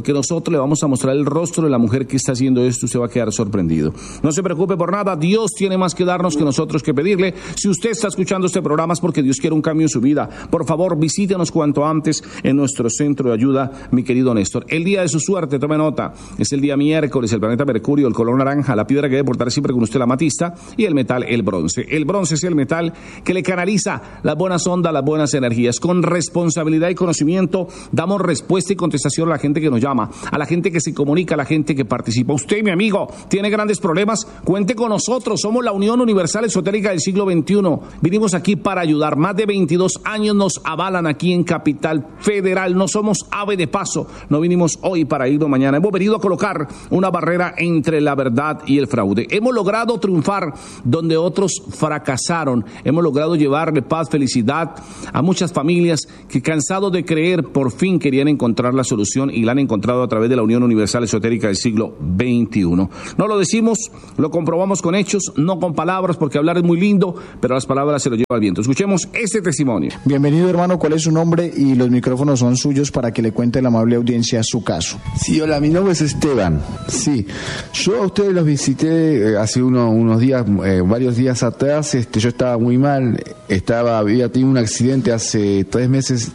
nosotros le vamos a mostrar el rostro de la mujer que está haciendo esto. Usted va a quedar sorprendido. No se preocupe por nada, Dios tiene más que darnos que nosotros que pedirle. Si usted está escuchando este programa es porque Dios quiere un cambio en su vida. Por favor, visítenos cuanto antes en nuestro centro de ayuda, mi querido Néstor. El día de su suerte, tome nota, es el día miércoles. El planeta Mercurio, el color naranja, la piedra que debe portar siempre con usted, la amatista, y el metal, el bronce. El bronce es el metal que le canaliza las buenas ondas, las buenas energías. Con responsabilidad y conocimiento damos respuesta y contestación a la gente que nos llama, a la gente que se comunica, a la gente que participa. Usted, mi amigo, tiene grandes problemas, cuente con nosotros. Somos la Unión Universal Esotérica del siglo XXI. Vinimos aquí para ayudar. Más de 22 años nos avalan aquí en Capital Federal. No somos ave de paso. No vinimos hoy para irnos mañana. Hemos venido a colocar una barrera entre la verdad y el fraude. Hemos logrado triunfar donde otros fracasaron. Hemos logrado llevarle paz, felicidad a muchas familias que, cansados de creer, por fin querían encontrar la solución y la han encontrado a través de la Unión Universal Esotérica del siglo XXI. No lo decimos, lo comprobamos con hechos, no con palabras, porque hablar es muy lindo, pero las palabras se lo lleva el viento. Escuchemos este testimonio. Bienvenido, hermano. ¿Cuál es su nombre? Y los micrófonos son suyos para que le cuente a la amable audiencia su caso. Sí, hola, mi nombre es Esteban. Sí, yo a ustedes los visité hace unos días, varios días atrás. Yo estaba muy mal, había tenido un accidente hace 3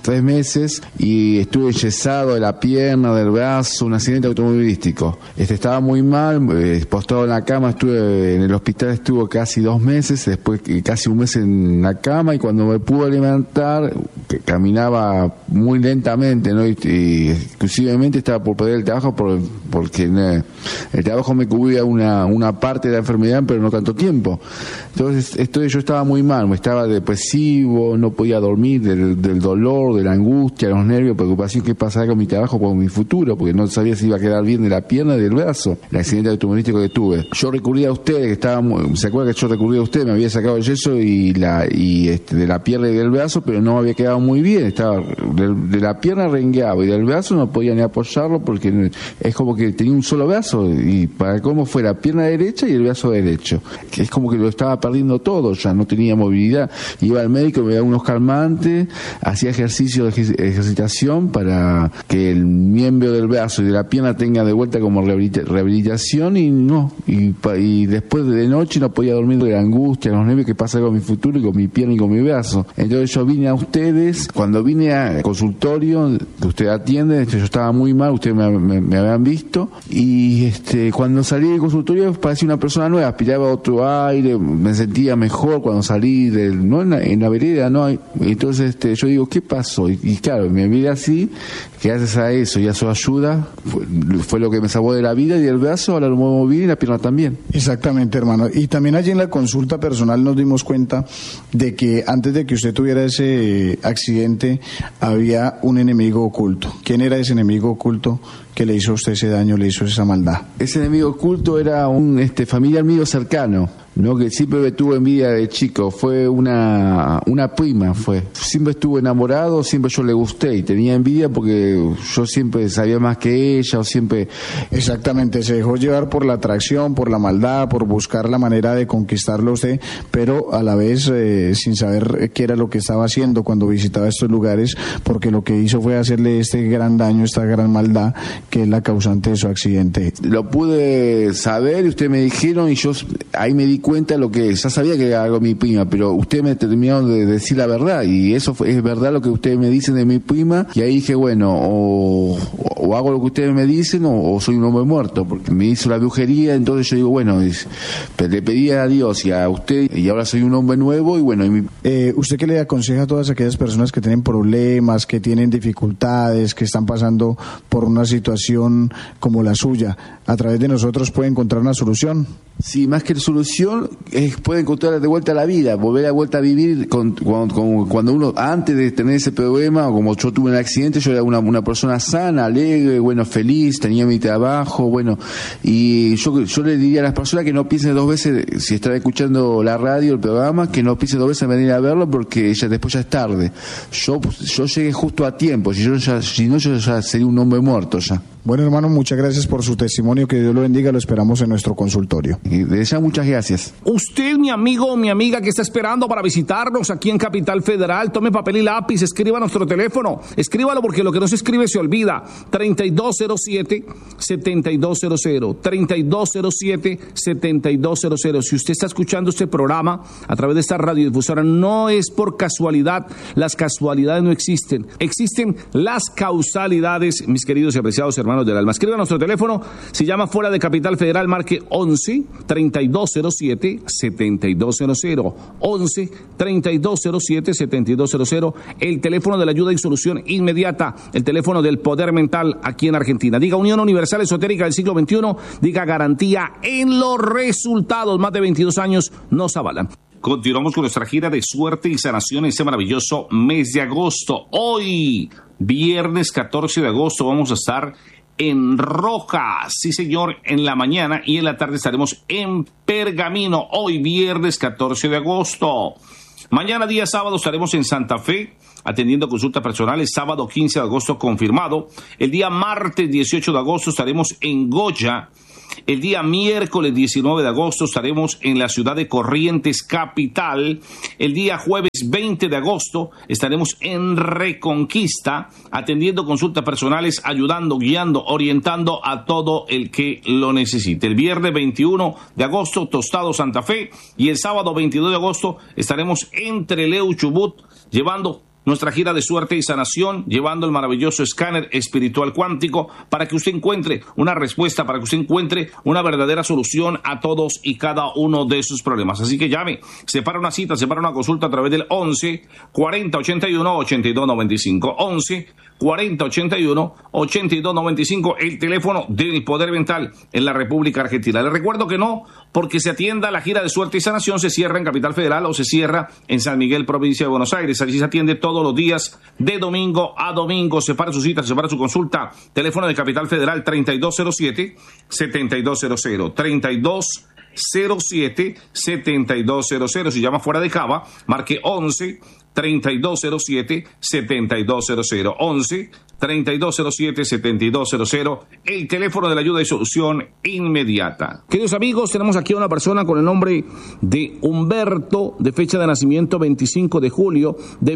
meses y estuve enyesado de la pierna, del brazo, un accidente automovilístico. Estaba muy mal, postrado en la cama, estuve en el hospital, estuve casi 2 meses, después casi un mes en la cama, y cuando me pude levantar caminaba muy lentamente, ¿no? Y exclusivamente estaba por perder el trabajo porque el trabajo me cubría una parte de la enfermedad, pero no tanto tiempo. Entonces yo estaba muy mal, estaba depresivo, no podía dormir del dolor, de la angustia, los nervios, preocupación qué pasaba con mi trabajo, con mi futuro, porque no sabía si iba a quedar bien de la pierna y del brazo, el accidente automovilístico que tuve. Yo recurrí a ustedes, ¿se acuerdan que yo recurrí a ustedes? Me había sacado el yeso y de la pierna y del brazo, pero no me había quedado muy bien, estaba de la pierna rengueaba y del brazo no podía ni apoyarlo porque es como que tenía un solo brazo, y para cómo fue la pierna derecha y el brazo derecho, que es como que lo estaba perdiendo todo, ya no tenía movilidad. Iba al médico, me daba unos calmantes, hacía ejercicio de ejercitación para que el miembro del brazo y de la pierna tenga de vuelta como rehabilitación, y después de noche no podía dormir de la angustia, los nervios que pasa con mi futuro y con mi pierna y con mi brazo. Entonces yo vine a ustedes, cuando vine al consultorio que usted atiende, yo estaba muy mal, ustedes me habían visto, y cuando salí del consultorio parecía una persona nueva, aspiraba otro aire, me sentía mejor cuando salí en la vereda, ¿no? Entonces yo digo, ¿qué pasó? Y claro, me vi así, que gracias a eso y a su ayuda fue lo que me salvó de la vida y del brazo, ahora lo muevo bien y la pierna también. Exactamente, hermano. Y también allí en la consulta personal nos dimos cuenta de que antes de que usted tuviera ese accidente había un enemigo oculto. ¿Quién era ese enemigo oculto que le hizo a usted ese daño, le hizo esa maldad? Ese enemigo oculto era un familiar mío cercano, ¿no? Que siempre me tuvo envidia de chico. Fue una prima, fue. Siempre estuve enamorado, siempre yo le gusté y tenía envidia porque yo siempre sabía más que ella, o siempre... Exactamente, se dejó llevar por la atracción, por la maldad, por buscar la manera de conquistarlo a usted, pero a la vez sin saber qué era lo que estaba haciendo cuando visitaba estos lugares, porque lo que hizo fue hacerle este gran daño, esta gran maldad, que es la causante de su accidente. Lo pude saber y ustedes me dijeron, y yo ahí me di cuenta de lo que ya sabía que era algo mi prima, pero ustedes me terminaron de decir la verdad, y eso es verdad lo que ustedes me dicen de mi prima, y ahí dije, bueno, o hago lo que ustedes me dicen o soy un hombre muerto, porque me hizo la brujería. Entonces yo digo, bueno, le pedí a Dios y a usted, y ahora soy un hombre nuevo, y bueno... ¿Usted qué le aconseja a todas aquellas personas que tienen problemas, que tienen dificultades, que están pasando por una situación como la suya? ¿A través de nosotros puede encontrar una solución? Sí, más que solución, puede encontrar de vuelta a la vida, volver a vuelta a vivir cuando uno, antes de tener ese problema, o como yo tuve un accidente, yo era una persona sana, alegre, bueno, feliz, tenía mi trabajo, bueno, y yo le diría a las personas que no piensen 2 veces, si están escuchando la radio, el programa, que no piensen 2 veces en venir a verlo, porque después ya es tarde. Yo llegué justo a tiempo, si no yo ya sería un hombre muerto ya. Bueno, hermano, muchas gracias por su testimonio, que Dios lo bendiga, lo esperamos en nuestro consultorio. Y de ella muchas gracias. Usted, mi amigo o mi amiga que está esperando para visitarnos aquí en Capital Federal, tome papel y lápiz, escriba nuestro teléfono, escríbalo porque lo que no se escribe se olvida. 3207-7200, 3207-7200. Si usted está escuchando este programa a través de esta radiodifusora, no es por casualidad, las casualidades no existen, existen las causalidades, mis queridos y apreciados hermanos del alma. Escriba nuestro teléfono, si llama fuera de Capital Federal, marque 11-3207-7200, 11-3207-7200, el teléfono de la ayuda y solución inmediata, el teléfono del poder mental aquí en Argentina. Diga Unión Universal Esotérica del siglo XXI, diga garantía en los resultados, más de 22 años nos avalan. Continuamos con nuestra gira de suerte y sanación en este maravilloso mes de agosto. Hoy, viernes 14 de agosto, vamos a estar en Roja, sí señor, en la mañana, y en la tarde estaremos en Pergamino. Hoy, viernes 14 de agosto. Mañana, día sábado, estaremos en Santa Fe, atendiendo consultas personales. Sábado 15 de agosto confirmado. El día martes 18 de agosto estaremos en Goya. El día miércoles 19 de agosto estaremos en la ciudad de Corrientes, capital. El día jueves 20 de agosto estaremos en Reconquista, atendiendo consultas personales, ayudando, guiando, orientando a todo el que lo necesite. El viernes 21 de agosto, Tostado, Santa Fe. Y el sábado 22 de agosto estaremos en Trelew, Chubut, llevando nuestra gira de suerte y sanación, llevando el maravilloso escáner espiritual cuántico para que usted encuentre una respuesta, para que usted encuentre una verdadera solución a todos y cada uno de sus problemas. Así que llame, separa una cita, separa una consulta a través del 11 40 81 82 95, 11 40 81 82 95, el teléfono del poder mental en la República Argentina. Les recuerdo que no, porque se atienda la gira de suerte y sanación, se cierra en Capital Federal o se cierra en San Miguel, provincia de Buenos Aires. Allí se atiende todos los días de domingo a domingo. Separa su cita, separa su consulta. Teléfono de Capital Federal 3207-7200, 3207-7200. Si llama fuera de Cava, marque 11-3207-7200, 11-3207-7200, el teléfono de la ayuda y solución inmediata. Queridos amigos, tenemos aquí a una persona con el nombre de Humberto, de fecha de nacimiento 25 de julio de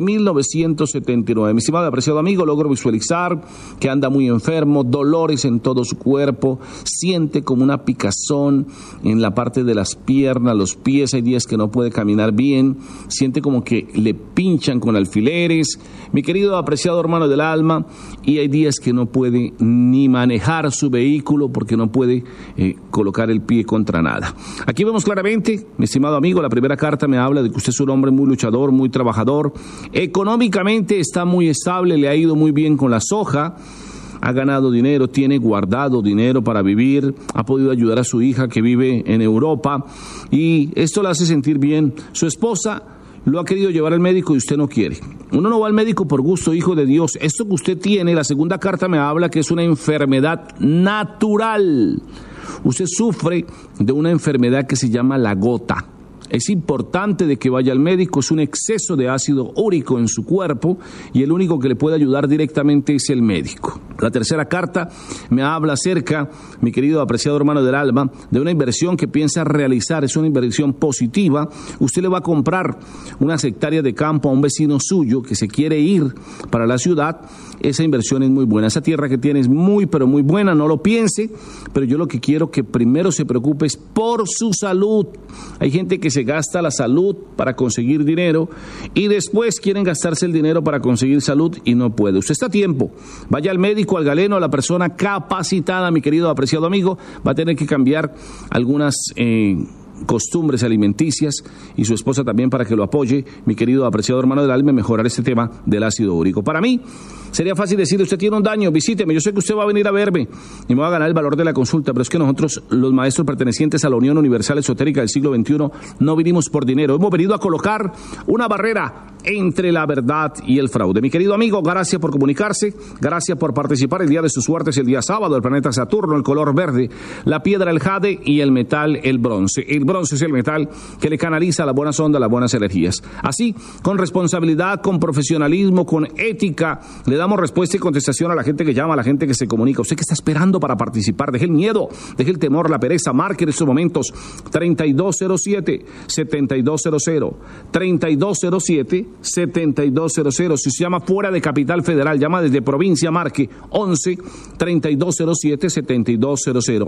1979. Mi estimado y apreciado amigo, logro visualizar que anda muy enfermo, dolores en todo su cuerpo, siente como una picazón en la parte de las piernas, los pies, hay días que no puede caminar bien, siente como que le pinchan con alfileres, mi querido apreciado hermano del alma, y hay días que no puede ni manejar su vehículo porque no puede colocar el pie contra nada. Aquí vemos claramente, mi estimado amigo, la primera carta me habla de que usted es un hombre muy luchador, muy trabajador, económicamente está muy estable, le ha ido muy bien con la soja, ha ganado dinero, tiene guardado dinero para vivir, ha podido ayudar a su hija que vive en Europa y esto le hace sentir bien. Su esposa lo ha querido llevar al médico y usted no quiere. Uno no va al médico por gusto, hijo de Dios. Esto que usted tiene, la segunda carta me habla que es una enfermedad natural. Usted sufre de una enfermedad que se llama la gota. Es importante de que vaya al médico, es un exceso de ácido úrico en su cuerpo y el único que le puede ayudar directamente es el médico. La tercera carta me habla acerca, mi querido apreciado hermano del alma, de una inversión que piensa realizar, es una inversión positiva. Usted le va a comprar unas hectáreas de campo a un vecino suyo que se quiere ir para la ciudad. Esa inversión es muy buena, esa tierra que tiene es muy pero muy buena, no lo piense, pero yo lo que quiero que primero se preocupe es por su salud. Hay gente que se gasta la salud para conseguir dinero y después quieren gastarse el dinero para conseguir salud y no puede. Usted está a tiempo, vaya al médico, al galeno, a la persona capacitada, mi querido apreciado amigo, va a tener que cambiar algunas costumbres alimenticias y su esposa también para que lo apoye, mi querido apreciado hermano del alma, mejorar este tema del ácido úrico. Para mí sería fácil decirle, usted tiene un daño, visíteme, yo sé que usted va a venir a verme y me va a ganar el valor de la consulta, pero es que nosotros, los maestros pertenecientes a la Unión Universal Esotérica del siglo XXI, no vinimos por dinero, hemos venido a colocar una barrera entre la verdad y el fraude. Mi querido amigo, gracias por comunicarse, gracias por participar. El día de su suerte es el día sábado, el planeta Saturno, el color verde, la piedra el jade y el metal el bronce. El bronce es el metal que le canaliza las buenas ondas, las buenas energías. Así, con responsabilidad, con profesionalismo, con ética, le damos respuesta y contestación a la gente que llama, a la gente que se comunica. Usted que está esperando para participar, deje el miedo, deje el temor, la pereza, marque en estos momentos 3207-7200, 3207-7200. Si se llama fuera de Capital Federal, llama desde provincia, marque 11-3207-7200,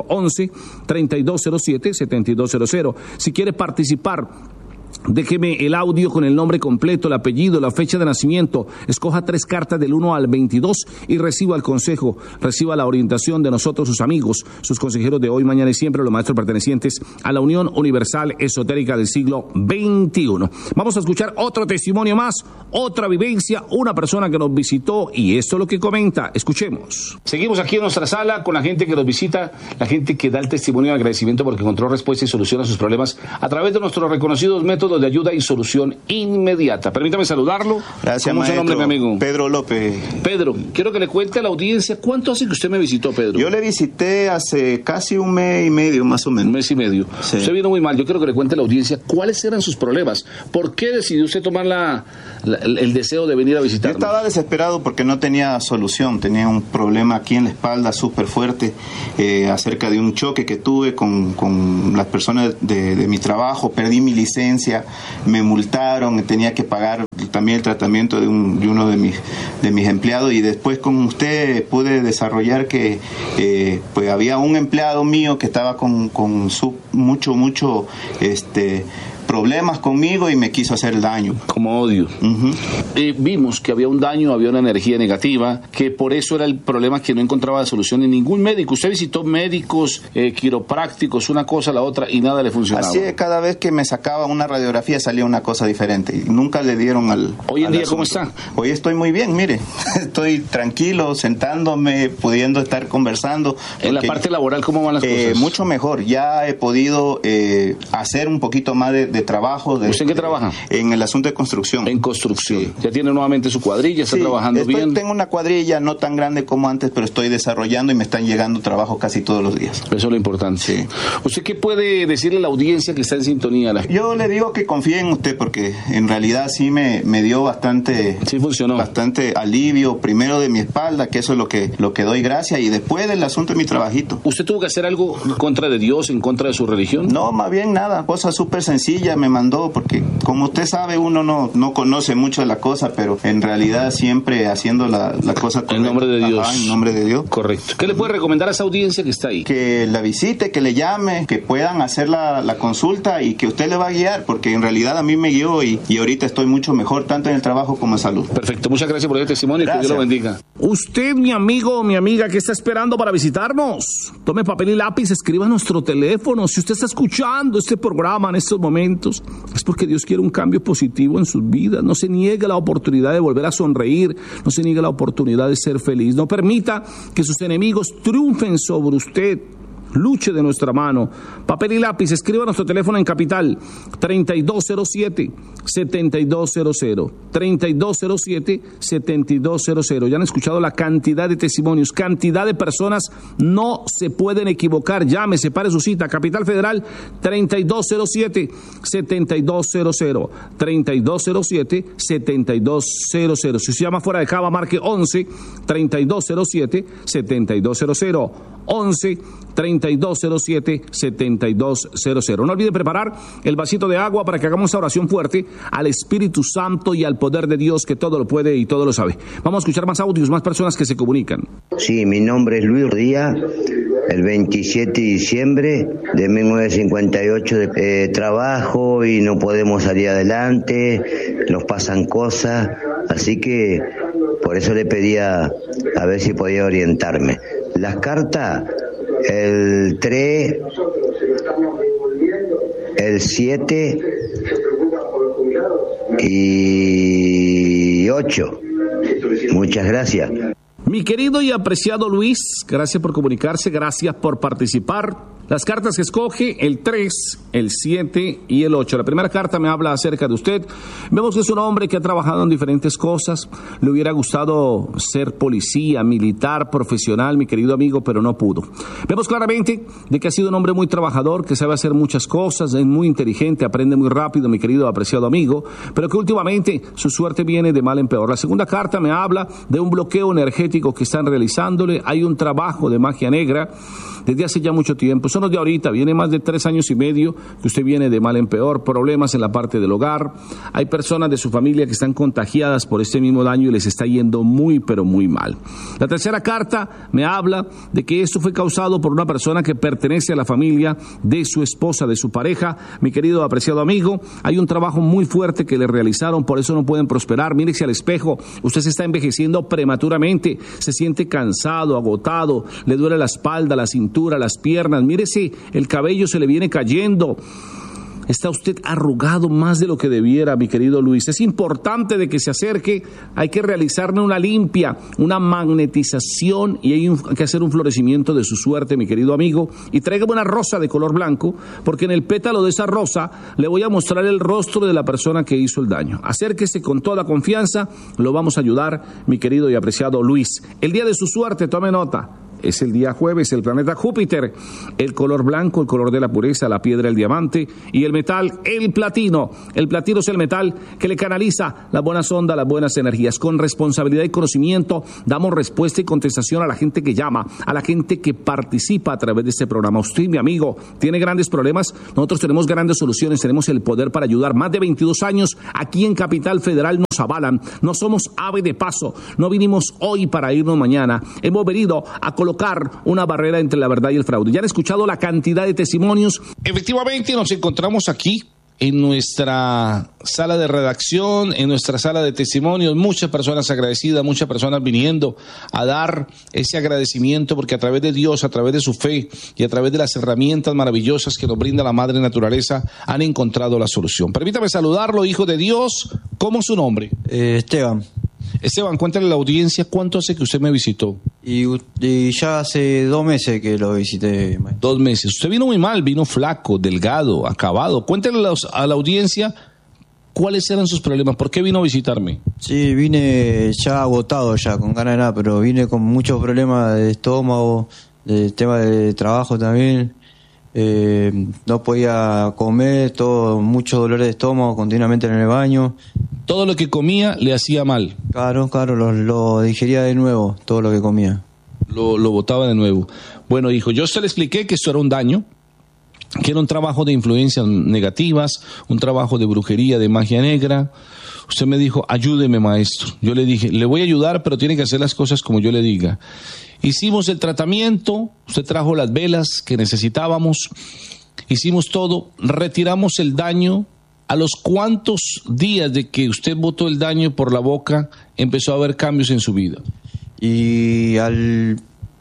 11-3207-7200. Si quiere participar, déjeme el audio con el nombre completo, el apellido, la fecha de nacimiento. Escoja 3 cartas del 1 al 22 y reciba el consejo, reciba la orientación de nosotros, sus amigos, sus consejeros de hoy, mañana y siempre, los maestros pertenecientes a la Unión Universal Esotérica del siglo XXI. Vamos a escuchar otro testimonio más, otra vivencia, una persona que nos visitó y esto es lo que comenta. Escuchemos. Seguimos aquí en nuestra sala con la gente que nos visita, la gente que da el testimonio de agradecimiento porque encontró respuesta y solución a sus problemas a través de nuestros reconocidos métodos de ayuda y solución inmediata. Permítame saludarlo. Gracias, ¿Cómo es su nombre, mi amigo? Pedro López. Pedro, quiero que le cuente a la audiencia cuánto hace que usted me visitó, Pedro. Yo le visité hace casi 1 mes y medio, más o menos. 1 mes y medio. Sí. Usted vino muy mal. Yo quiero que le cuente a la audiencia cuáles eran sus problemas. ¿Por qué decidió usted tomar el deseo de venir a visitarnos? Yo estaba desesperado porque no tenía solución. Tenía un problema aquí en la espalda súper fuerte acerca de un choque que tuve con las personas de mi trabajo. Perdí mi licencia, me multaron, tenía que pagar también el tratamiento de uno de mis empleados, y después con usted pude desarrollar que pues había un empleado mío que estaba con mucho problemas conmigo y me quiso hacer daño. Como odio. Vimos que había un daño, había una energía negativa, que por eso era el problema que no encontraba solución en ningún médico. Usted visitó médicos, quiroprácticos, una cosa, la otra, y nada le funcionaba. Así es, cada vez que me sacaba una radiografía salía una cosa diferente y nunca le dieron al... Hoy en día, ¿cómo está? Hoy estoy muy bien, mire. Estoy tranquilo, sentándome, pudiendo estar conversando. En la parte laboral, ¿cómo van las cosas? Mucho mejor. Ya he podido hacer un poquito más de trabajo. ¿Usted en qué trabaja? En el asunto de construcción. En construcción. Sí. Ya tiene nuevamente su cuadrilla, está trabajando bien. Tengo una cuadrilla no tan grande como antes, pero estoy desarrollando y me están llegando trabajo casi todos los días. Eso es lo importante. Sí. ¿Usted qué puede decirle a la audiencia que está en sintonía? Yo le digo que confíe en usted porque en realidad sí me dio bastante... Sí funcionó. Bastante alivio, primero de mi espalda, que eso es lo que doy gracias, y después del asunto de mi trabajito. ¿Usted tuvo que hacer algo en contra de Dios, en contra de su religión? No, más bien nada, cosa súper sencilla me mandó, porque como usted sabe, uno no conoce mucho de la cosa, pero en realidad siempre haciendo la cosa correcta. En nombre de Dios. Ajá, en nombre de Dios. Correcto. ¿Qué le puede recomendar a esa audiencia que está ahí? Que la visite, que le llame, que puedan hacer la consulta y que usted le va a guiar, porque en realidad a mí me guió y ahorita estoy mucho mejor, tanto en el trabajo como en salud. Perfecto, muchas gracias por el testimonio. Gracias. Que Dios lo bendiga. Usted, mi amigo o mi amiga que está esperando para visitarnos, tome papel y lápiz, escriba nuestro teléfono. Si usted está escuchando este programa en estos momentos, es porque Dios quiere un cambio positivo en sus vidas. No se niegue la oportunidad de volver a sonreír, no se niegue la oportunidad de ser feliz. No permita que sus enemigos triunfen sobre usted. Luche de nuestra mano. Papel y lápiz, escriba nuestro teléfono en Capital 3207-7200, 3207-7200. Ya han escuchado la cantidad de testimonios, cantidad de personas, no se pueden equivocar. Llame, separe su cita. Capital Federal 3207-7200, 3207-7200. Si se llama fuera de Cava, marque 11-3207-7200, 11-3207-7200. No olvide preparar el vasito de agua para que hagamos esa oración fuerte al Espíritu Santo y al poder de Dios que todo lo puede y todo lo sabe. Vamos a escuchar más audios, más personas que se comunican. Sí, mi nombre es Luis Díaz. El 27 de diciembre de 1958 trabajo y no podemos salir adelante, nos pasan cosas, así que por eso le pedía a ver si podía orientarme. Las cartas, el 3, el 7 y 8. Muchas gracias. Mi querido y apreciado Luis, gracias por comunicarse, gracias por participar. Las cartas que escoge, el 3, el 7 y el 8. La primera carta me habla acerca de usted. Vemos que es un hombre que ha trabajado en diferentes cosas. Le hubiera gustado ser policía, militar, profesional, mi querido amigo, pero no pudo. Vemos claramente de que ha sido un hombre muy trabajador, que sabe hacer muchas cosas, es muy inteligente, aprende muy rápido, mi querido apreciado amigo, pero que últimamente su suerte viene de mal en peor. La segunda carta me habla de un bloqueo energético que están realizándole. Hay un trabajo de magia negra desde hace ya mucho tiempo. Eso no es de ahorita, viene más de 3 años y medio que usted viene de mal en peor, problemas en la parte del hogar. Hay personas de su familia que están contagiadas por este mismo daño y les está yendo muy, pero muy mal. La tercera carta me habla de que esto fue causado por una persona que pertenece a la familia de su esposa, de su pareja. Mi querido apreciado amigo, hay un trabajo muy fuerte que le realizaron, por eso no pueden prosperar. Mírese al espejo, usted se está envejeciendo prematuramente, se siente cansado, agotado, le duele la espalda, la cintura, las piernas, mírese, el cabello se le viene cayendo. Está usted arrugado más de lo que debiera, mi querido Luis. Es importante de que se acerque, hay que realizarle una limpia, una magnetización y hay que hacer un florecimiento de su suerte, mi querido amigo. Y tráigame una rosa de color blanco, porque en el pétalo de esa rosa le voy a mostrar el rostro de la persona que hizo el daño. Acérquese con toda confianza, lo vamos a ayudar, mi querido y apreciado Luis. El día de su suerte, tome nota. Es el día jueves, el planeta Júpiter, el color blanco, el color de la pureza, la piedra, el diamante y el metal, el platino. El platino es el metal que le canaliza las buenas ondas, las buenas energías. Con responsabilidad y conocimiento damos respuesta y contestación a la gente que llama, a la gente que participa a través de este programa. Usted, mi amigo, tiene grandes problemas, nosotros tenemos grandes soluciones, tenemos el poder para ayudar. Más de 22 años aquí en Capital Federal nos avalan, no somos ave de paso, no vinimos hoy para irnos mañana, hemos venido a colocar una barrera entre la verdad y el fraude. Ya han escuchado la cantidad de testimonios. Efectivamente, nos encontramos aquí en nuestra sala de redacción, en nuestra sala de testimonios, muchas personas agradecidas, muchas personas viniendo a dar ese agradecimiento, porque a través de Dios, a través de su fe y a través de las herramientas maravillosas que nos brinda la Madre Naturaleza, han encontrado la solución. Permítame saludarlo, hijo de Dios. ¿Cómo es su nombre? Esteban. Esteban, cuéntale a la audiencia cuánto hace que usted me visitó. Y ya hace 2 meses que lo visité. 2 meses. Usted vino muy mal, vino flaco, delgado, acabado. Cuéntale a la audiencia cuáles eran sus problemas, por qué vino a visitarme. Sí, vine ya agotado, ya con ganas de nada, pero vine con muchos problemas de estómago, de tema de trabajo también. No podía comer, mucho dolor de estómago continuamente en el baño. Todo lo que comía le hacía mal. Claro, lo digería de nuevo, todo lo que comía. Lo botaba de nuevo. Bueno, hijo, yo se le expliqué que esto era un daño, que era un trabajo de influencias negativas, un trabajo de brujería, de magia negra. Usted me dijo, ayúdeme, maestro. Yo le dije, le voy a ayudar, pero tiene que hacer las cosas como yo le diga. Hicimos el tratamiento, usted trajo las velas que necesitábamos, hicimos todo, retiramos el daño. ¿A los cuántos días de que usted botó el daño por la boca empezó a haber cambios en su vida? Y al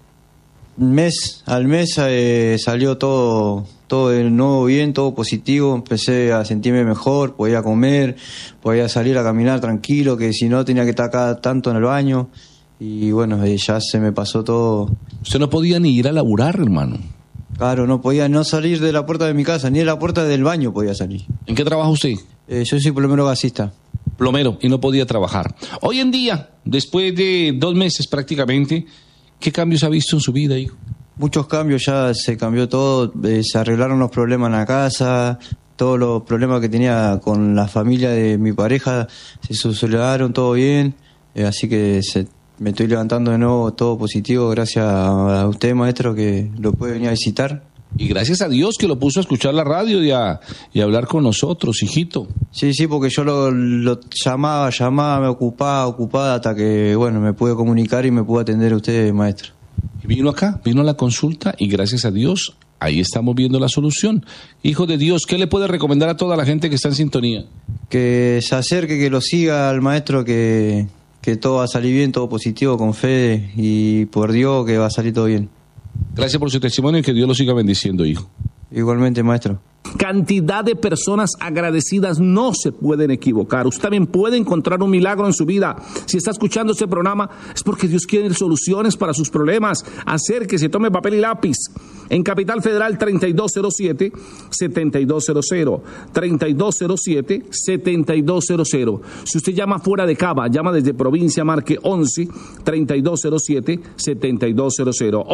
mes salió todo de nuevo bien, todo positivo. Empecé a sentirme mejor, podía comer, podía salir a caminar tranquilo, que si no tenía que estar acá tanto en el baño. Y bueno, ya se me pasó todo. Usted no podía ni ir a laburar, hermano. Claro, no podía no salir de la puerta de mi casa, ni de la puerta del baño podía salir. ¿En qué trabaja usted? Yo soy plomero gasista. Plomero, y no podía trabajar. Hoy en día, después de 2 meses prácticamente, ¿qué cambios ha visto en su vida, hijo? Muchos cambios, ya se cambió todo, se arreglaron los problemas en la casa, todos los problemas que tenía con la familia de mi pareja se solucionaron, todo bien, así que me estoy levantando de nuevo, todo positivo, gracias a usted, maestro, que lo puede venir a visitar. Y gracias a Dios que lo puso a escuchar la radio y a hablar con nosotros, hijito. Sí, porque yo lo llamaba, me ocupaba, hasta que, bueno, me pude comunicar y me pude atender a usted, maestro. Y vino acá, vino a la consulta y gracias a Dios, ahí estamos viendo la solución. Hijo de Dios, ¿qué le puede recomendar a toda la gente que está en sintonía? Que se acerque, que lo siga al maestro, que todo va a salir bien, todo positivo, con fe y por Dios que va a salir todo bien. Gracias por su testimonio y que Dios lo siga bendiciendo, hijo. Igualmente, maestro. Cantidad de personas agradecidas no se pueden equivocar. Usted también puede encontrar un milagro en su vida. Si está escuchando este programa, es porque Dios quiere soluciones para sus problemas. Acérquese, tome papel y lápiz. En Capital Federal 3207-7200. 3207-7200. Si usted llama fuera de Cava, llama desde provincia, marque 11-3207-7200.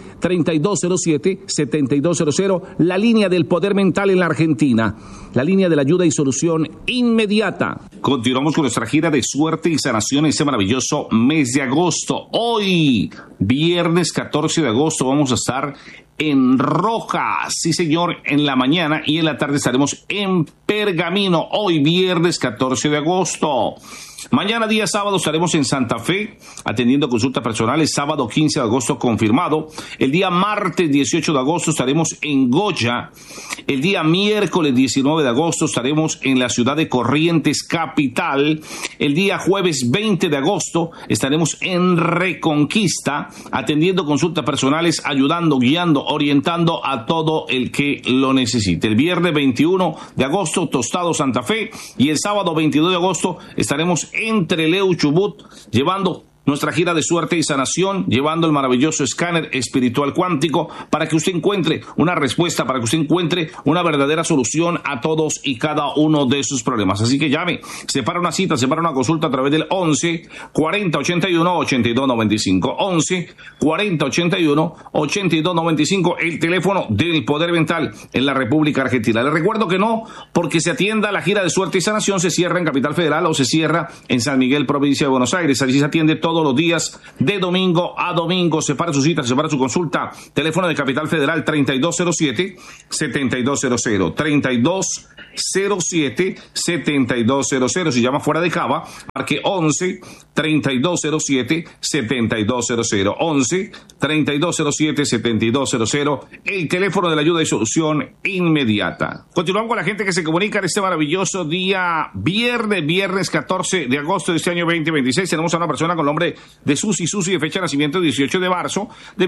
11-3207-7200. La línea del poder mental en la Argentina. La línea de la ayuda y solución inmediata. Continuamos con nuestra gira de suerte y sanación en este maravilloso mes de agosto. Hoy, viernes 14 de agosto, vamos a estar en Rojas, sí señor, en la mañana, y en la tarde estaremos en Pergamino. Hoy, viernes 14 de agosto. Mañana, día sábado, estaremos en Santa Fe atendiendo consultas personales. Sábado 15 de agosto confirmado. El día martes 18 de agosto estaremos en Goya. El día miércoles 19 de agosto estaremos en la ciudad de Corrientes, capital. El día jueves 20 de agosto estaremos en Reconquista atendiendo consultas personales, ayudando, guiando, orientando a todo el que lo necesite. El viernes 21 de agosto, Tostado, Santa Fe. Y el sábado 22 de agosto estaremos en Trelew, Chubut, llevando nuestra gira de suerte y sanación, llevando el maravilloso escáner espiritual cuántico para que usted encuentre una respuesta, para que usted encuentre una verdadera solución a todos y cada uno de sus problemas. Así que llame, separa una cita, separa una consulta a través del 11 40 81 82 95. 11 40 81 82 95, el teléfono del poder mental en la República Argentina. Les recuerdo que no, porque se atienda la gira de suerte y sanación, se cierra en Capital Federal o se cierra en San Miguel, provincia de Buenos Aires. Allí se atiende todos los días de domingo a domingo. Separa su cita, separa su consulta. Teléfono de Capital Federal 3207-7200. 3207-7200. Si llama fuera de Cava, marque 11-3207-7200. 11-3207-7200. El teléfono de la ayuda y solución inmediata. Continuamos con la gente que se comunica en este maravilloso día viernes 14 de agosto de este año 2026. Tenemos a una persona con nombre de Susi de fecha de nacimiento 18 de marzo de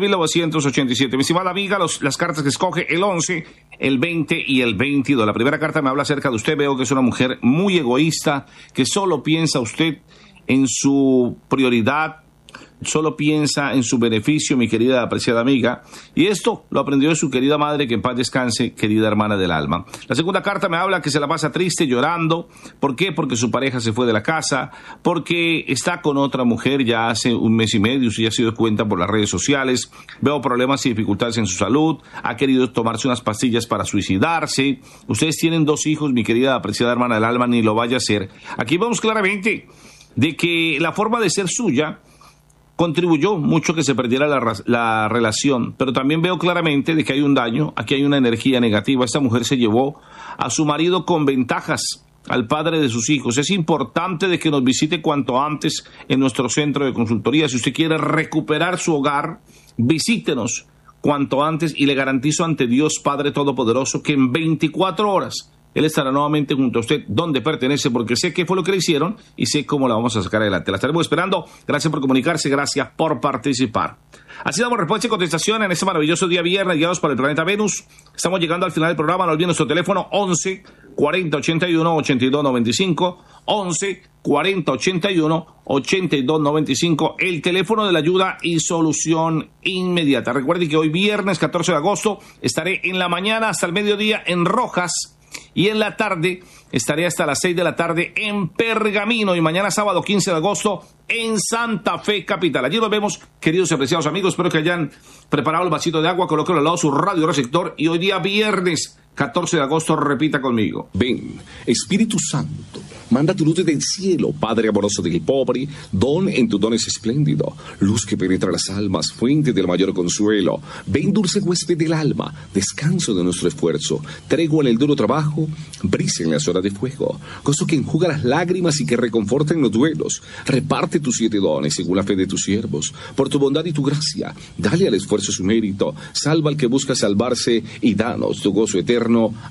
1987. Mi estimada amiga, las cartas que escoge el 11, el 20 y el 22. La primera carta me habla acerca de usted. Veo que es una mujer muy egoísta, que solo piensa usted en su prioridad, solo piensa en su beneficio, mi querida apreciada amiga, y esto lo aprendió de su querida madre, que en paz descanse, querida hermana del alma. La segunda carta me habla que se la pasa triste, llorando. ¿Por qué? Porque su pareja se fue de la casa, porque está con otra mujer ya hace un mes y medio, usted ya se dio cuenta por las redes sociales. Veo problemas y dificultades en su salud, ha querido tomarse unas pastillas para suicidarse. Ustedes tienen 2 hijos, mi querida apreciada hermana del alma, ni lo vaya a hacer. Aquí vemos claramente de que la forma de ser suya contribuyó mucho que se perdiera la relación, pero también veo claramente de que hay un daño, aquí hay una energía negativa. Esta mujer se llevó a su marido con ventajas, al padre de sus hijos. Es importante de que nos visite cuanto antes en nuestro centro de consultoría. Si usted quiere recuperar su hogar, visítenos cuanto antes y le garantizo ante Dios Padre Todopoderoso que en 24 horas Él estará nuevamente junto a usted donde pertenece, porque sé qué fue lo que le hicieron y sé cómo la vamos a sacar adelante. La estaremos esperando. Gracias por comunicarse, gracias por participar. Así damos respuesta y contestación en este maravilloso día viernes, guiados por el planeta Venus. Estamos llegando al final del programa. No olviden nuestro teléfono 11 40 81 82 95. 11 40 81 82 95. El teléfono de la ayuda y solución inmediata. Recuerden que hoy viernes 14 de agosto estaré en la mañana hasta el mediodía en Rojas. Y en la tarde estaré hasta las 6 de la tarde en Pergamino. Y mañana sábado 15 de agosto en Santa Fe, capital. Allí nos vemos, queridos y apreciados amigos. Espero que hayan preparado el vasito de agua, colóquenlo al lado de su radio receptor. Y hoy día viernes 14 de agosto repita conmigo. Ven, Espíritu Santo, manda tu luz desde el cielo, Padre amoroso del pobre, don en tu don es espléndido, luz que penetra las almas, fuente del mayor consuelo. Ven, dulce huésped del alma, descanso de nuestro esfuerzo, tregua en el duro trabajo, brisa en las horas de fuego, gozo que enjuga las lágrimas y que reconforta en los duelos. Reparte tus 7 dones según la fe de tus siervos, por tu bondad y tu gracia, dale al esfuerzo su mérito, salva al que busca salvarse y danos tu gozo eterno.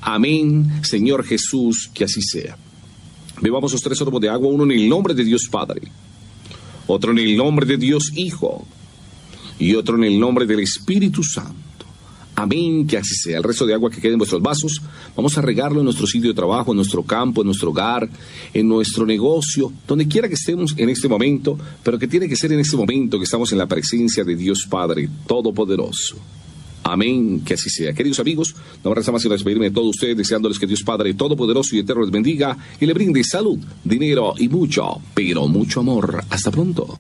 Amén, Señor Jesús, que así sea. Bebamos los 3 sorbos de agua, uno en el nombre de Dios Padre, otro en el nombre de Dios Hijo y otro en el nombre del Espíritu Santo. Amén, que así sea. El resto de agua que quede en vuestros vasos, vamos a regarlo en nuestro sitio de trabajo, en nuestro campo, en nuestro hogar, en nuestro negocio, donde quiera que estemos en este momento, pero que tiene que ser en este momento que estamos en la presencia de Dios Padre Todopoderoso. Amén, que así sea. Queridos amigos, no me resta más que despedirme de todos ustedes, deseándoles que Dios Padre Todopoderoso y Eterno les bendiga y le brinde salud, dinero y mucho, pero mucho amor. Hasta pronto.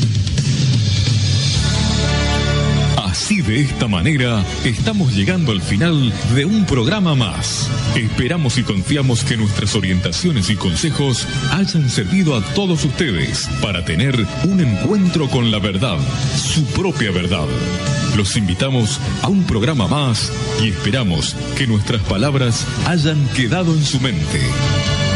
Así, de esta manera, estamos llegando al final de un programa más. Esperamos y confiamos que nuestras orientaciones y consejos hayan servido a todos ustedes para tener un encuentro con la verdad, su propia verdad. Los invitamos a un programa más y esperamos que nuestras palabras hayan quedado en su mente.